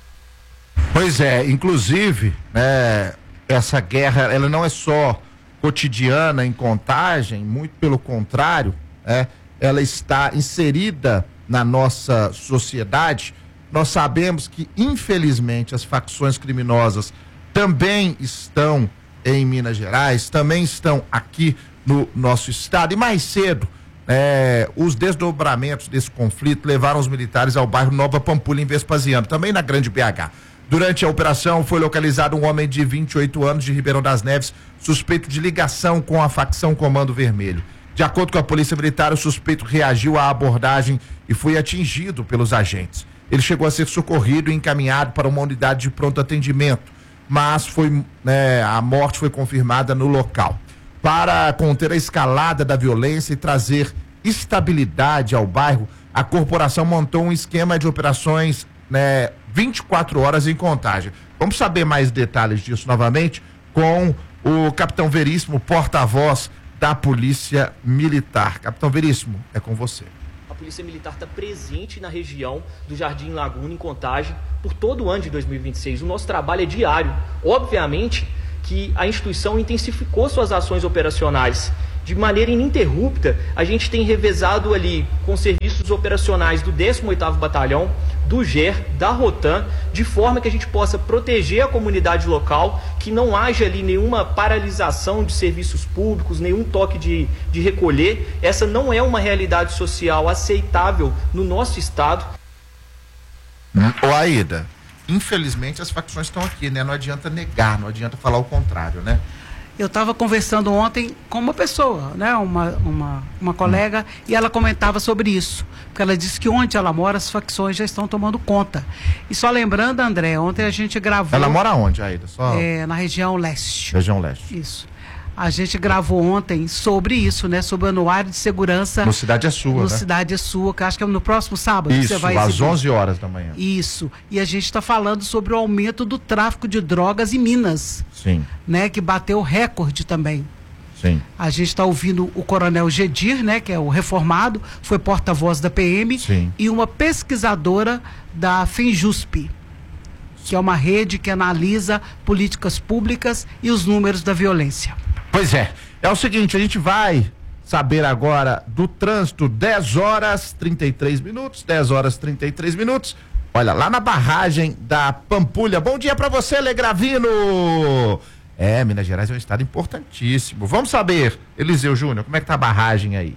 Pois é, inclusive, né, essa guerra, ela não é só cotidiana em Contagem, muito pelo contrário, né, ela está inserida na nossa sociedade. Nós sabemos que, infelizmente, as facções criminosas também estão em Minas Gerais, também estão aqui no nosso estado. E mais cedo, é, os desdobramentos desse conflito levaram os militares ao bairro Nova Pampulha, em Vespasiano, também na Grande B H. Durante a operação, foi localizado um homem de vinte e oito anos de Ribeirão das Neves, suspeito de ligação com a facção Comando Vermelho. De acordo com a Polícia Militar, o suspeito reagiu à abordagem e foi atingido pelos agentes. Ele chegou a ser socorrido e encaminhado para uma unidade de pronto atendimento, mas foi, né, a morte foi confirmada no local. Para conter a escalada da violência e trazer estabilidade ao bairro, a corporação montou um esquema de operações, né, vinte e quatro horas em Contagem. Vamos saber mais detalhes disso novamente com o capitão Veríssimo, porta-voz da Polícia Militar. Capitão Veríssimo, é com você. A Polícia Militar está presente na região do Jardim Laguna, em Contagem, por todo o ano de dois mil e vinte e seis. O nosso trabalho é diário. Obviamente que a instituição intensificou suas ações operacionais. De maneira ininterrupta, a gente tem revezado ali com serviços operacionais do décimo oitavo Batalhão, do G E R, da Rotan, de forma que a gente possa proteger a comunidade local, que não haja ali nenhuma paralisação de serviços públicos, nenhum toque de, de recolher. Essa não é uma realidade social aceitável no nosso estado. Ô Aida, infelizmente as facções estão aqui, né? Não adianta negar, não adianta falar o contrário, né? Eu estava conversando ontem com uma pessoa, né, uma, uma, uma colega, hum. e ela comentava sobre isso. Porque ela disse que onde ela mora, as facções já estão tomando conta. E só lembrando, André, ontem a gente gravou... Ela mora onde, Aida? Só... É, na região leste. Região leste. Isso. A gente gravou ontem sobre isso, né? Sobre o Anuário de Segurança. No Cidade é Sua, No né? Cidade é Sua, que acho que é no próximo sábado. Isso, que você vai às exibir. onze horas da manhã. Isso. E a gente está falando sobre o aumento do tráfico de drogas em Minas. Sim. Né? Que bateu recorde também. Sim. A gente está ouvindo o Coronel Gedir, né? Que é o reformado, foi porta-voz da P M. Sim. E uma pesquisadora da FENJUSP, que é uma rede que analisa políticas públicas e os números da violência. Pois é. É o seguinte, a gente vai saber agora do trânsito, dez horas e trinta e três minutos, dez horas e trinta e três minutos. Olha, lá na barragem da Pampulha. Bom dia pra você, Legravino! É, Minas Gerais é um estado importantíssimo. Vamos saber, Eliseu Júnior, como é que tá a barragem aí?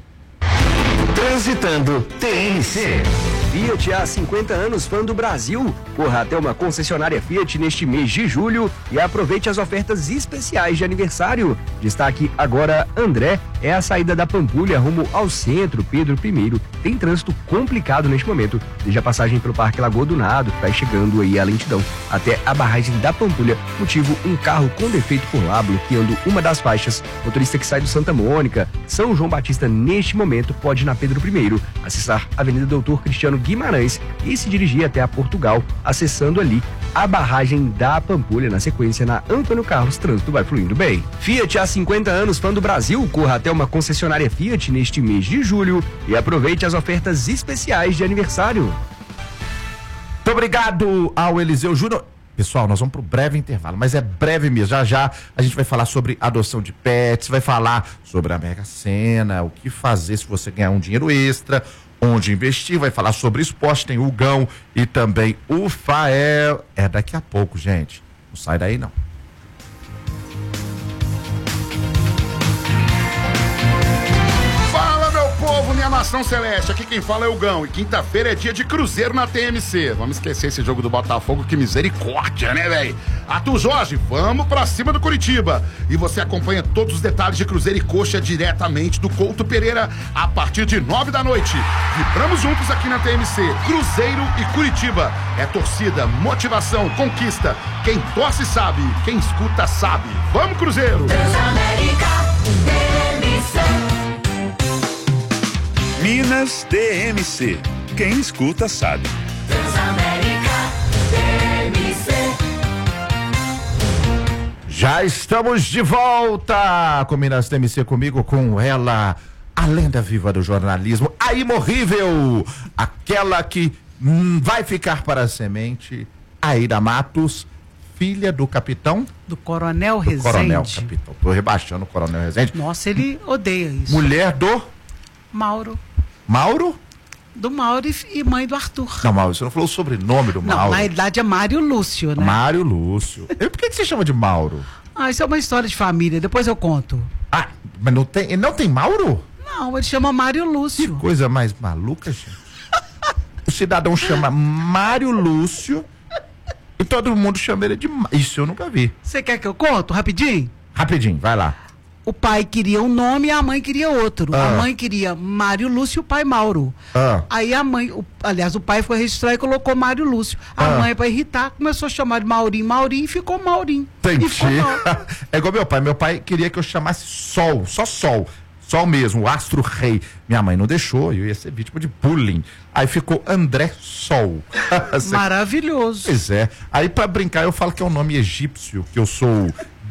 Transitando T N C. Fiat há cinquenta anos, fã do Brasil. Corra até uma concessionária Fiat neste mês de julho e aproveite as ofertas especiais de aniversário. Destaque agora, André, é a saída da Pampulha rumo ao centro, Pedro I. Tem trânsito complicado neste momento, desde a passagem pelo Parque Lagoa do Nado, que vai chegando aí a lentidão, até a barragem da Pampulha. Motivo, um carro com defeito por lá, bloqueando uma das faixas. Motorista que sai do Santa Mônica, São João Batista, neste momento, pode ir na Pedro I, acessar a Avenida Doutor Cristiano Guimarães e se dirigir até a Portugal, acessando ali a barragem da Pampulha. Na sequência, na Antônio Carlos, trânsito vai fluindo bem. Fiat há cinquenta anos, fã do Brasil. Corra até uma concessionária Fiat neste mês de julho e aproveite as ofertas especiais de aniversário. Muito obrigado ao Eliseu Júnior. Pessoal, nós vamos para o breve intervalo, mas é breve mesmo. Já já a gente vai falar sobre adoção de pets, vai falar sobre a Mega Sena, o que fazer se você ganhar um dinheiro extra, onde investir, vai falar sobre esporte, tem o Gão e também o Fael. É daqui a pouco, gente. Não sai daí, não. Fala, meu povo, minha nação celeste. Aqui quem fala é o Gão. E quinta-feira é dia de Cruzeiro na T M C. Vamos esquecer esse jogo do Botafogo, que misericórdia, né, velho? Arthur Jorge, vamos pra cima do Curitiba. E você acompanha todos os detalhes de Cruzeiro e Coxa diretamente do Couto Pereira a partir de nove da noite. Vibramos juntos aqui na T M C. Cruzeiro e Curitiba. É torcida, motivação, conquista. Quem torce sabe, quem escuta sabe. Vamos, Cruzeiro! Transamérica, T M C. Minas T M C. Quem escuta sabe. Transamérica, T M C. Já estamos de volta com Minas T M C, comigo, com ela, a lenda viva do jornalismo, a imorrível, aquela que hum, vai ficar para a semente, Aida Matos, filha do capitão? Do Coronel do Rezende. Coronel, capitão. Tô rebaixando o Coronel Rezende. Nossa, ele odeia isso. Mulher do Mauro. Mauro? Do Mauro e, e mãe do Arthur. Não, Mauro, você não falou o sobrenome do Não, Mauro. na idade é Mário Lúcio, né? Mário Lúcio. E por que, que você chama de Mauro? Ah, isso é uma história de família, depois eu conto. Ah, mas não tem, não tem Mauro? Não, ele chama Mário Lúcio. Que coisa mais maluca, gente. O cidadão chama Mário Lúcio e todo mundo chama ele de... Isso eu nunca vi. Você quer que eu conto rapidinho? Rapidinho, vai lá. O pai queria um nome e a mãe queria outro. Ah. A mãe queria Mário Lúcio e o pai Mauro. Ah. Aí a mãe, o, aliás, o pai foi registrar e colocou Mário Lúcio. A Ah. mãe, para irritar, começou a chamar de Maurinho, Maurinho e ficou Maurinho. Entendi. E ficou Mauro. É igual meu pai. Meu pai queria que eu chamasse Sol, só Sol. Sol mesmo, o astro rei. Minha mãe não deixou, eu ia ser vítima de bullying. Aí ficou André Sol. Maravilhoso. Pois é. Aí pra brincar eu falo que é um nome egípcio, que eu sou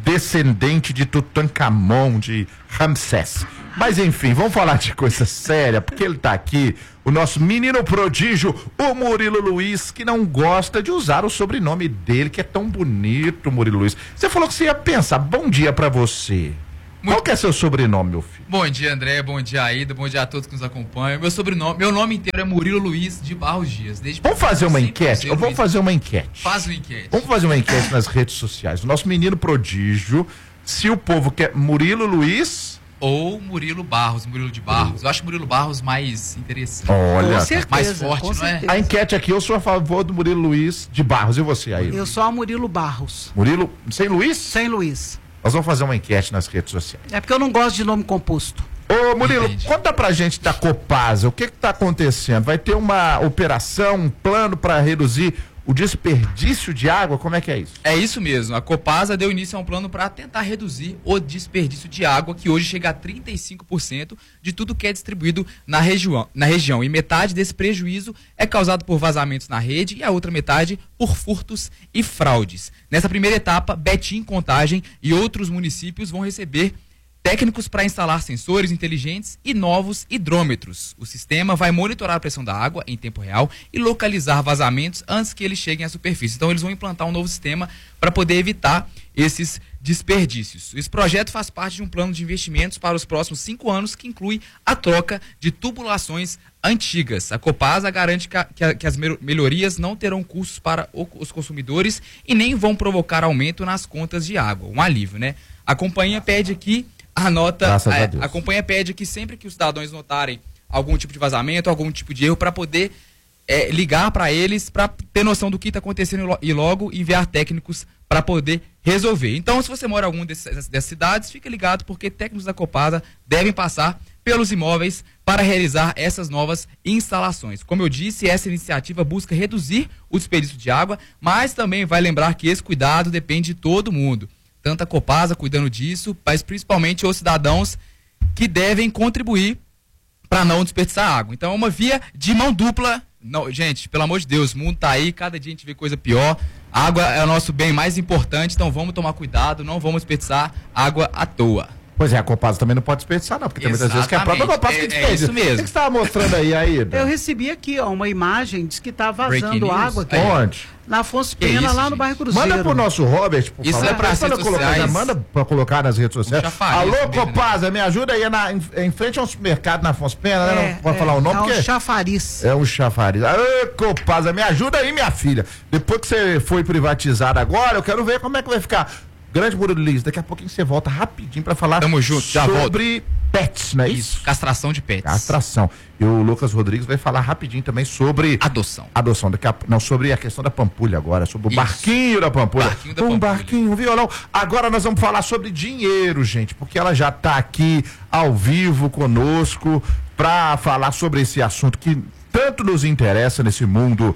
descendente de Tutankhamon, de Ramsés. Mas enfim, vamos falar de coisa séria, porque ele tá aqui, o nosso menino prodígio, o Murilo Luiz, que não gosta de usar o sobrenome dele, que é tão bonito, Murilo Luiz. Você falou que você ia pensar, bom dia pra você. Muito... Qual que é seu sobrenome, meu filho? Bom dia, André, bom dia, Aida, bom dia a todos que nos acompanham. Meu sobrenome, meu nome inteiro é Murilo Luiz de Barros Dias. Desde vamos fazer uma enquete? Eu vou fazer uma enquete. Faz uma enquete. Vamos fazer uma enquete nas redes sociais. O nosso menino prodígio, se o povo quer Murilo Luiz... Ou Murilo Barros, Murilo de Barros. Eu acho Murilo Barros mais interessante. Olha, com certeza, mais forte, não certeza. é? A enquete aqui, eu sou a favor do Murilo Luiz de Barros. E você aí? Eu sou a Murilo Barros. Murilo, sem Luiz? Sem Luiz. Nós vamos fazer uma enquete nas redes sociais. É porque eu não gosto de nome composto. Ô Murilo, entendi. Conta pra gente da Copasa, o que que tá acontecendo? Vai ter uma operação, um plano para reduzir o desperdício de água? Como é que é isso? É isso mesmo, a Copasa deu início a um plano para tentar reduzir o desperdício de água, que hoje chega a trinta e cinco por cento de tudo que é distribuído na região, na região. E metade desse prejuízo é causado por vazamentos na rede e a outra metade por furtos e fraudes. Nessa primeira etapa, Betim, Contagem e outros municípios vão receber técnicos para instalar sensores inteligentes e novos hidrômetros. O sistema vai monitorar a pressão da água em tempo real e localizar vazamentos antes que eles cheguem à superfície. Então eles vão implantar um novo sistema para poder evitar esses desperdícios. Esse projeto faz parte de um plano de investimentos para os próximos cinco anos, que inclui a troca de tubulações antigas. A Copasa garante que, a, que, a, que as melhorias não terão custos para o, os consumidores e nem vão provocar aumento nas contas de água. Um alívio, né? A companhia pede aqui a nota, a, a companhia pede que sempre que os cidadãos notarem algum tipo de vazamento, algum tipo de erro, para poder é, ligar para eles, para ter noção do que está acontecendo e logo enviar técnicos para poder resolver. Então, se você mora em alguma dessas, dessas cidades, fica ligado, porque técnicos da Copasa devem passar pelos imóveis para realizar essas novas instalações. Como eu disse, essa iniciativa busca reduzir o desperdício de água, mas também vai lembrar que esse cuidado depende de todo mundo. Tanto a Copasa cuidando disso, mas principalmente os cidadãos que devem contribuir para não desperdiçar água. Então é uma via de mão dupla. Não, gente, pelo amor de Deus, o mundo tá aí, cada dia a gente vê coisa pior. A água é o nosso bem mais importante, então vamos tomar cuidado, não vamos desperdiçar água à toa. Pois é, a Copasa também não pode desperdiçar, não, porque tem muitas vezes que é a própria Copasa que desperdiça. É isso mesmo. O que você estava mostrando aí, Aida? Eu recebi aqui, ó, uma imagem, diz que tá vazando água aqui. Onde? Na Afonso Pena, isso, lá gente? no bairro Cruzeiro. Manda pro nosso Robert, por isso favor. É pra manda, redes colocar, sociais. manda pra colocar nas redes sociais. Chafariz, Alô, mesmo, Copasa, né? Me ajuda aí na, em, em frente ao supermercado na Afonso Pena, É, né? Não pode é, falar o nome, é um porque... chafariz. É um chafariz. Alô, Copasa, me ajuda aí, minha filha. Depois que você foi privatizado agora, eu quero ver como é que vai ficar. Grande Murilo Luiz, daqui a pouquinho você volta rapidinho pra falar Tamo junto, já sobre volto. pets, não é isso? Isso, castração de pets. Castração. E o Lucas Rodrigues vai falar rapidinho também sobre... Adoção. Adoção. Daqui a... Não, sobre a questão da Pampulha agora, sobre o Isso. barquinho da Pampulha. Barquinho da um Pampulha. barquinho, um violão. Agora nós vamos falar sobre dinheiro, gente, porque ela já tá aqui ao vivo conosco pra falar sobre esse assunto que tanto nos interessa nesse mundo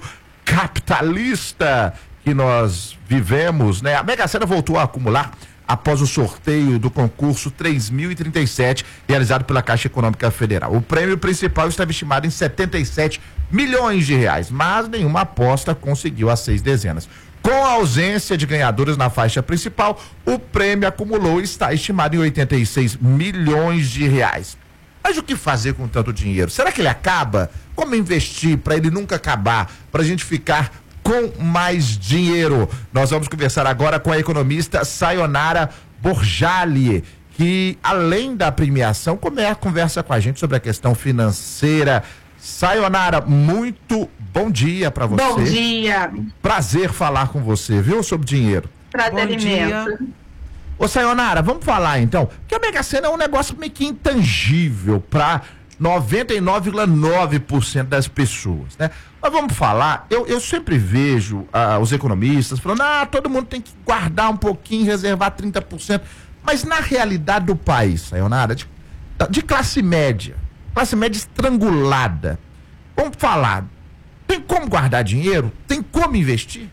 capitalista que nós vivemos, né? A Mega Sena voltou a acumular após o sorteio do concurso três mil e trinta e sete, realizado pela Caixa Econômica Federal. O prêmio principal estava estimado em setenta e sete milhões de reais, mas nenhuma aposta conseguiu as seis dezenas. Com a ausência de ganhadores na faixa principal, o prêmio acumulou e está estimado em oitenta e seis milhões de reais. Mas o que fazer com tanto dinheiro? Será que ele acaba? Como investir para ele nunca acabar? Para a gente ficar com mais dinheiro? Nós vamos conversar agora com a economista Sayonara Borjali, que além da premiação, conversa com a gente sobre a questão financeira. Sayonara, muito bom dia para você. Bom dia. Prazer falar com você, viu, sobre dinheiro. Prazer imenso. Ô Sayonara, vamos falar então, que a Mega Sena é um negócio meio que intangível para noventa e nove vírgula nove por cento das pessoas, né? Mas vamos falar, eu, eu sempre vejo ah, os economistas falando, ah, todo mundo tem que guardar um pouquinho, reservar trinta por cento, mas na realidade do país, Sayonara, de, de classe média, classe média estrangulada, vamos falar, tem como guardar dinheiro? Tem como investir?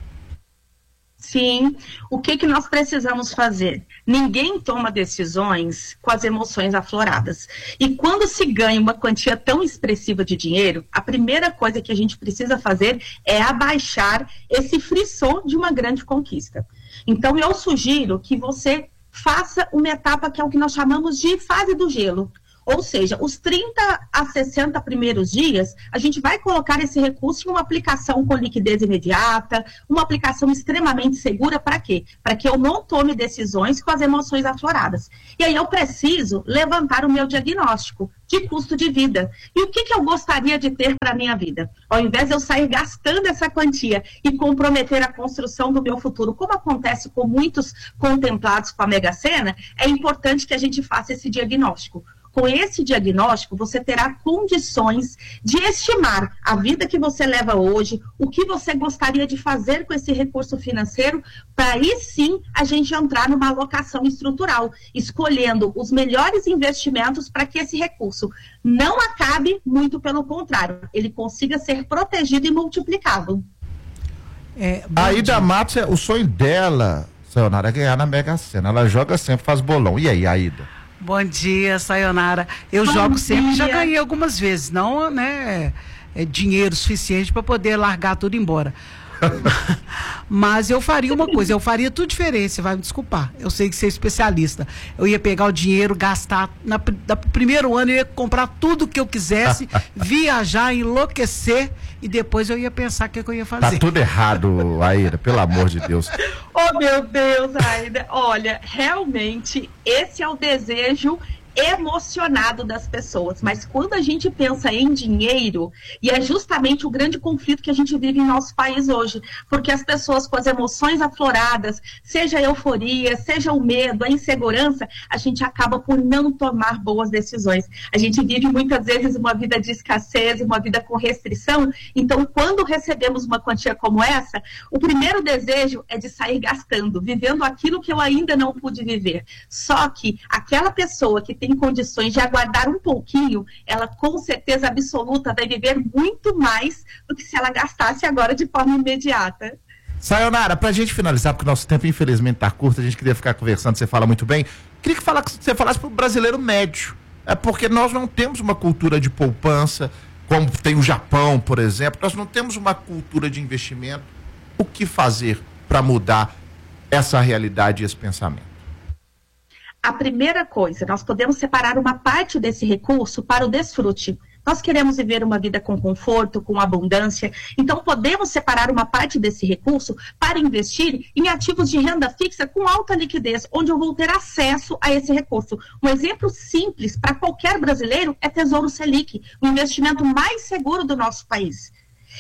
Sim. O que que nós precisamos fazer? Ninguém toma decisões com as emoções afloradas. E quando se ganha uma quantia tão expressiva de dinheiro, a primeira coisa que a gente precisa fazer é abaixar esse frisson de uma grande conquista. Então, eu sugiro que você faça uma etapa que é o que nós chamamos de fase do gelo. Ou seja, os trinta a sessenta primeiros dias, a gente vai colocar esse recurso em uma aplicação com liquidez imediata, uma aplicação extremamente segura, para quê? Para que eu não tome decisões com as emoções afloradas. E aí eu preciso levantar o meu diagnóstico de custo de vida. E o que, que eu gostaria de ter para a minha vida? Ao invés de eu sair gastando essa quantia e comprometer a construção do meu futuro, como acontece com muitos contemplados com a Mega Sena, é importante que a gente faça esse diagnóstico. Com esse diagnóstico, você terá condições de estimar a vida que você leva hoje, o que você gostaria de fazer com esse recurso financeiro, para aí sim a gente entrar numa alocação estrutural, escolhendo os melhores investimentos para que esse recurso não acabe, muito pelo contrário, ele consiga ser protegido e multiplicado. É, a Ida Matos, o sonho dela, Sayonara, é ganhar na Mega Sena. Ela joga sempre, faz bolão. E aí, Aida? Bom dia, Sayonara. Eu Bom jogo sempre, dia. já ganhei algumas vezes, não, né, é dinheiro suficiente para poder largar tudo embora. Mas eu faria uma coisa, eu faria tudo diferente, você vai me desculpar. Eu sei que você é especialista. Eu ia pegar o dinheiro, gastar, na, no primeiro ano eu ia comprar tudo que eu quisesse, viajar, enlouquecer, e depois eu ia pensar o que, que eu ia fazer. Tá tudo errado, Aida, pelo amor de Deus. Oh, meu Deus, Aida. Olha, realmente, esse é o desejo emocionado das pessoas, mas quando a gente pensa em dinheiro, e é justamente o grande conflito que a gente vive em nosso país hoje, porque as pessoas com as emoções afloradas, seja a euforia, seja o medo, a insegurança, a gente acaba por não tomar boas decisões. A gente vive muitas vezes uma vida de escassez, uma vida com restrição, então quando recebemos uma quantia como essa, o primeiro desejo é de sair gastando, vivendo aquilo que eu ainda não pude viver. Só que aquela pessoa que tem em condições de aguardar um pouquinho, ela com certeza absoluta vai viver muito mais do que se ela gastasse agora de forma imediata. Sayonara, pra gente finalizar, porque nosso tempo infelizmente tá curto, a gente queria ficar conversando, você fala muito bem, queria que fala, você falasse pro brasileiro médio, é porque nós não temos uma cultura de poupança, como tem o Japão, por exemplo, nós não temos uma cultura de investimento. O que fazer para mudar essa realidade e esse pensamento? A primeira coisa, nós podemos separar uma parte desse recurso para o desfrute. Nós queremos viver uma vida com conforto, com abundância, então podemos separar uma parte desse recurso para investir em ativos de renda fixa com alta liquidez, onde eu vou ter acesso a esse recurso. Um exemplo simples para qualquer brasileiro é Tesouro Selic, o investimento mais seguro do nosso país.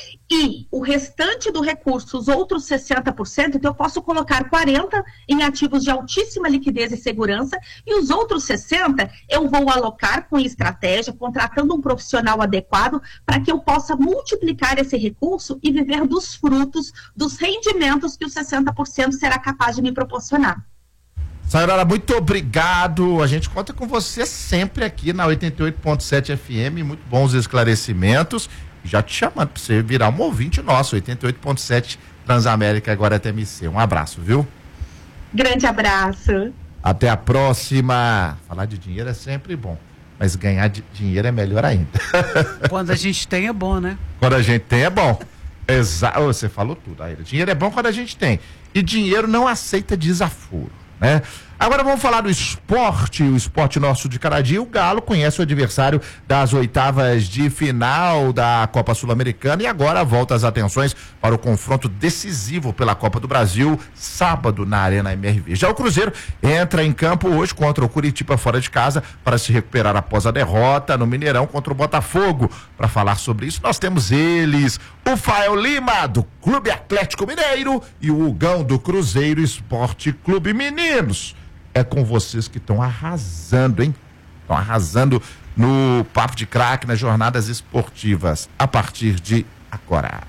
E o restante do recurso, os outros sessenta por cento, então eu posso colocar quarenta por cento em ativos de altíssima liquidez e segurança, e os outros sessenta por cento eu vou alocar com estratégia, contratando um profissional adequado, para que eu possa multiplicar esse recurso e viver dos frutos, dos rendimentos que os sessenta por cento será capaz de me proporcionar. Sayonara, muito obrigado. A gente conta com você sempre aqui na oitenta e oito ponto sete F M, muito bons esclarecimentos. Já te chamando para você virar um ouvinte nosso, oitenta e oito ponto sete Transamérica, agora é T M C. Um abraço, viu? Grande abraço. Até a próxima. Falar de dinheiro é sempre bom, mas ganhar de dinheiro é melhor ainda. Quando a gente tem é bom, né? Quando a gente tem é bom. Exato. Você falou tudo, Aida. Dinheiro é bom quando a gente tem. E dinheiro não aceita desaforo, né? Agora vamos falar do esporte, o esporte nosso de cada dia. O Galo conhece o adversário das oitavas de final da Copa Sul-Americana e agora volta as atenções para o confronto decisivo pela Copa do Brasil, sábado na Arena M R V. Já o Cruzeiro entra em campo hoje contra o Curitiba fora de casa para se recuperar após a derrota no Mineirão contra o Botafogo. Para falar sobre isso, nós temos eles, o Fael Lima, do Clube Atlético Mineiro, e o Hugão, do Cruzeiro Esporte Clube. Meninos, é com vocês que estão arrasando, hein? Estão arrasando no Papo de Craque, nas jornadas esportivas, a partir de agora.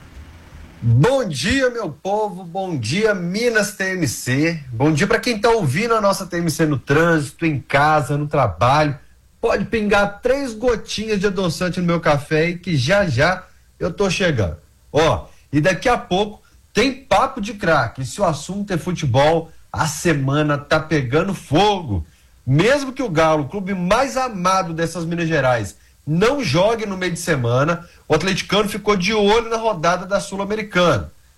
Bom dia, meu povo, bom dia, Minas T M C. Bom dia para quem está ouvindo a nossa T M C no trânsito, em casa, no trabalho. Pode pingar três gotinhas de adoçante no meu café e que já já eu tô chegando. Ó, e daqui a pouco tem Papo de Craque. E se o assunto é futebol, a semana tá pegando fogo. Mesmo que o Galo, o clube mais amado dessas Minas Gerais, não jogue no meio de semana, o atleticano ficou de olho na rodada da Sul-Americana.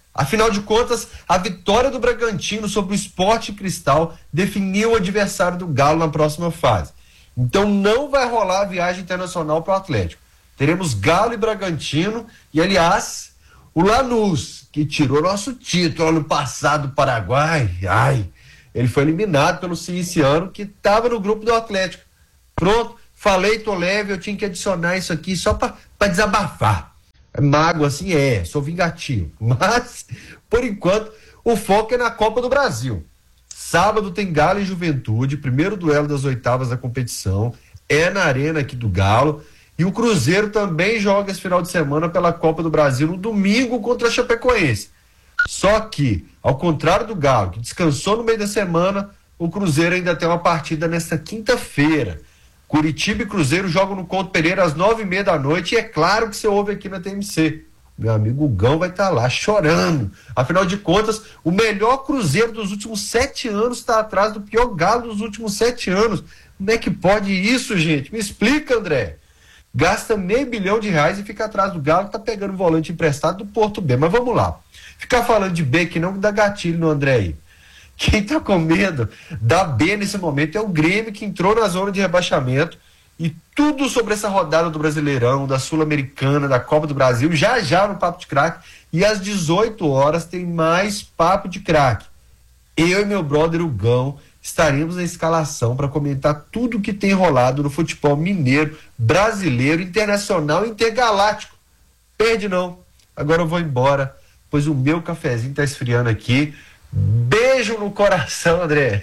Afinal de contas, a vitória do Bragantino sobre o Sport Cristal definiu o adversário do Galo na próxima fase. Então não vai rolar a viagem internacional para o Atlético. Teremos Galo e Bragantino e, aliás, o Lanús, que tirou nosso título ano passado do Paraguai, ai, ele foi eliminado pelo Cinciano, que estava no grupo do Atlético. Pronto, falei, tô leve, eu tinha que adicionar isso aqui só para desabafar. Mago assim é, sou vingativo. Mas, por enquanto, o foco é na Copa do Brasil. Sábado tem Galo e Juventude, primeiro duelo das oitavas da competição, é na arena aqui do Galo, e o Cruzeiro também joga esse final de semana pela Copa do Brasil no domingo contra a Chapecoense. Só que, ao contrário do Galo, que descansou no meio da semana, o Cruzeiro ainda tem uma partida nesta quinta-feira. Curitiba e Cruzeiro jogam no Couto Pereira às nove e meia da noite, e é claro que você ouve aqui na T M C. Meu amigo Gão vai estar lá chorando. Afinal de contas, o melhor Cruzeiro dos últimos sete anos está atrás do pior Galo dos últimos sete anos. Como é que pode isso, gente? Me explica, André. Gasta meio bilhão de reais e fica atrás do Galo, que tá pegando volante emprestado do Porto B. Mas vamos lá. Ficar falando de B que não dá gatilho no André aí. Quem tá com medo da B nesse momento é o Grêmio, que entrou na zona de rebaixamento. E tudo sobre essa rodada do Brasileirão, da Sul-Americana, da Copa do Brasil, já já no Papo de Craque. E às dezoito horas tem mais Papo de Craque. Eu e meu brother, o Gão, estaremos na escalação para comentar tudo o que tem rolado no futebol mineiro, brasileiro, internacional e intergaláctico. Perde não. Agora eu vou embora, pois o meu cafezinho tá esfriando aqui. Beijo no coração, André.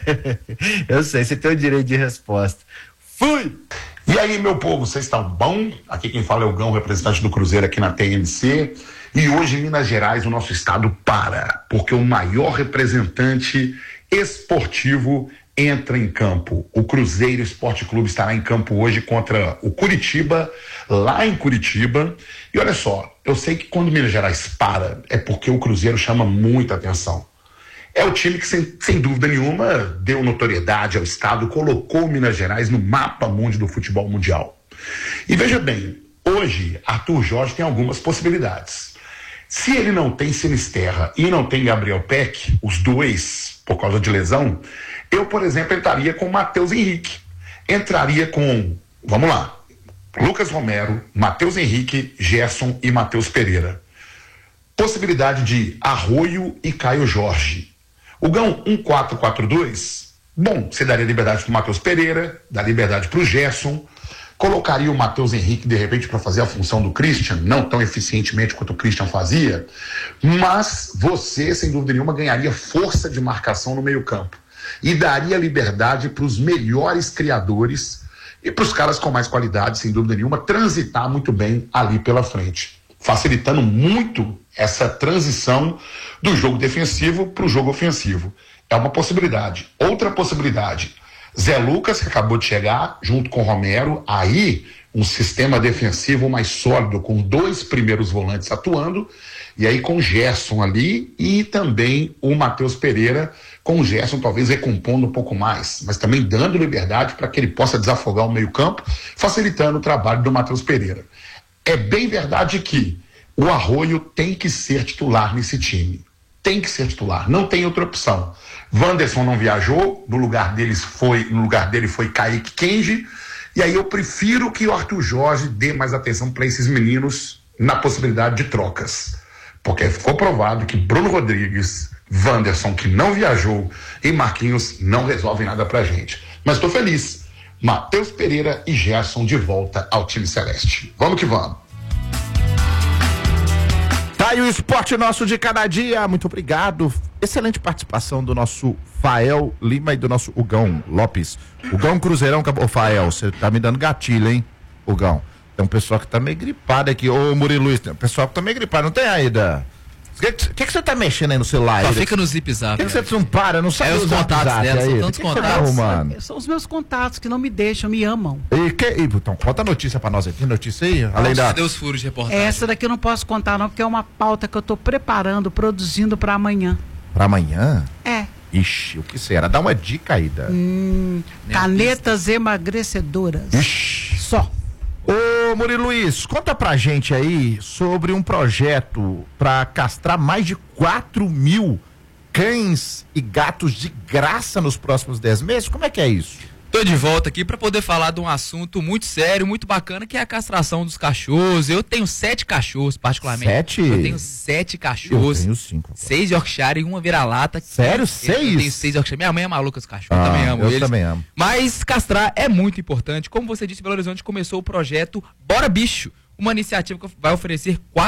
Eu sei, você tem o direito de resposta. Fui! E aí, meu povo, vocês estão bom? Aqui quem fala é o Gão, representante do Cruzeiro aqui na T M C. E hoje em Minas Gerais o nosso estado para, porque o maior representante esportivo entra em campo. O Cruzeiro Esporte Clube estará em campo hoje contra o Curitiba, lá em Curitiba. E olha só, eu sei que quando Minas Gerais para, é porque o Cruzeiro chama muita atenção. É o time que, sem, sem dúvida nenhuma, deu notoriedade ao estado, colocou o Minas Gerais no mapa mundi do futebol mundial. E veja bem, hoje Arthur Jorge tem algumas possibilidades. Se ele não tem Sinisterra e não tem Gabriel Peck, os dois, por causa de lesão, eu, por exemplo, entraria com o Matheus Henrique. Entraria com, vamos lá, Lucas Romero, Matheus Henrique, Gerson e Matheus Pereira. Possibilidade de Arroio e Caio Jorge. O Gão, um quatro quatro dois, bom, você daria liberdade para o Matheus Pereira, dá liberdade para o Gerson, colocaria o Matheus Henrique de repente para fazer a função do Christian, não tão eficientemente quanto o Christian fazia, mas você, sem dúvida nenhuma, ganharia força de marcação no meio campo e daria liberdade para os melhores criadores e para os caras com mais qualidade, sem dúvida nenhuma, transitar muito bem ali pela frente, facilitando muito essa transição do jogo defensivo para o jogo ofensivo. É uma possibilidade. Outra possibilidade, Zé Lucas, que acabou de chegar, junto com o Romero, aí um sistema defensivo mais sólido, com dois primeiros volantes atuando, e aí com o Gerson ali e também o Matheus Pereira, com o Gerson talvez recompondo um pouco mais, mas também dando liberdade para que ele possa desafogar o meio-campo, facilitando o trabalho do Matheus Pereira. É bem verdade que o Arroio tem que ser titular nesse time. Tem que ser titular, não tem outra opção. Wanderson não viajou, no lugar deles foi, no lugar dele foi Kaique Kenji, e aí eu prefiro que o Arthur Jorge dê mais atenção para esses meninos na possibilidade de trocas. Porque ficou provado que Bruno Rodrigues, Wanderson, que não viajou, e Marquinhos não resolvem nada pra gente. Mas estou feliz. Matheus Pereira e Gerson de volta ao time celeste. Vamos que vamos. Tá aí o esporte nosso de cada dia, muito obrigado. Excelente participação do nosso Fael Lima e do nosso Hugão Lopes. Hugão Cruzeirão, ô Fael, você tá me dando gatilho, hein, Hugão? Tem um pessoal que tá meio gripado aqui, ô Murilo Luiz, tem um pessoal que tá meio gripado, não tem ainda? O que, que que você tá mexendo aí no celular? Só fica no Zip Zap. Por que, que você não para? Não sabe é os contatos zap dela, aí? são tantos que que contatos. Tá São os meus contatos que não me deixam, me amam. E que, e, então, conta a notícia pra nós aqui, notícia aí, além da... Cadê os furos de reportagem? Essa daqui eu não posso contar não, porque é uma pauta que eu tô preparando, produzindo pra amanhã. Pra amanhã? É. Ixi, o que será? Dá uma dica aí, da... Hum, canetas emagrecedoras. Ixi. Só. Ô, Ô Murilo Luiz, conta pra gente aí sobre um projeto para castrar mais de quatro mil cães e gatos de graça nos próximos dez meses. Como é que é isso? Tô de volta aqui para poder falar de um assunto muito sério, muito bacana, que é a castração dos cachorros. Eu tenho sete cachorros, particularmente. Sete? Eu tenho sete cachorros. Eu tenho cinco. Seis Yorkshire e uma vira-lata. Sério? Eu Seis? tenho seis Yorkshire. Minha mãe é maluca, os cachorros. Ah, eu também amo eu eles. também amo. Mas castrar é muito importante. Como você disse, Belo Horizonte começou o projeto Bora Bicho, uma iniciativa que vai oferecer quatro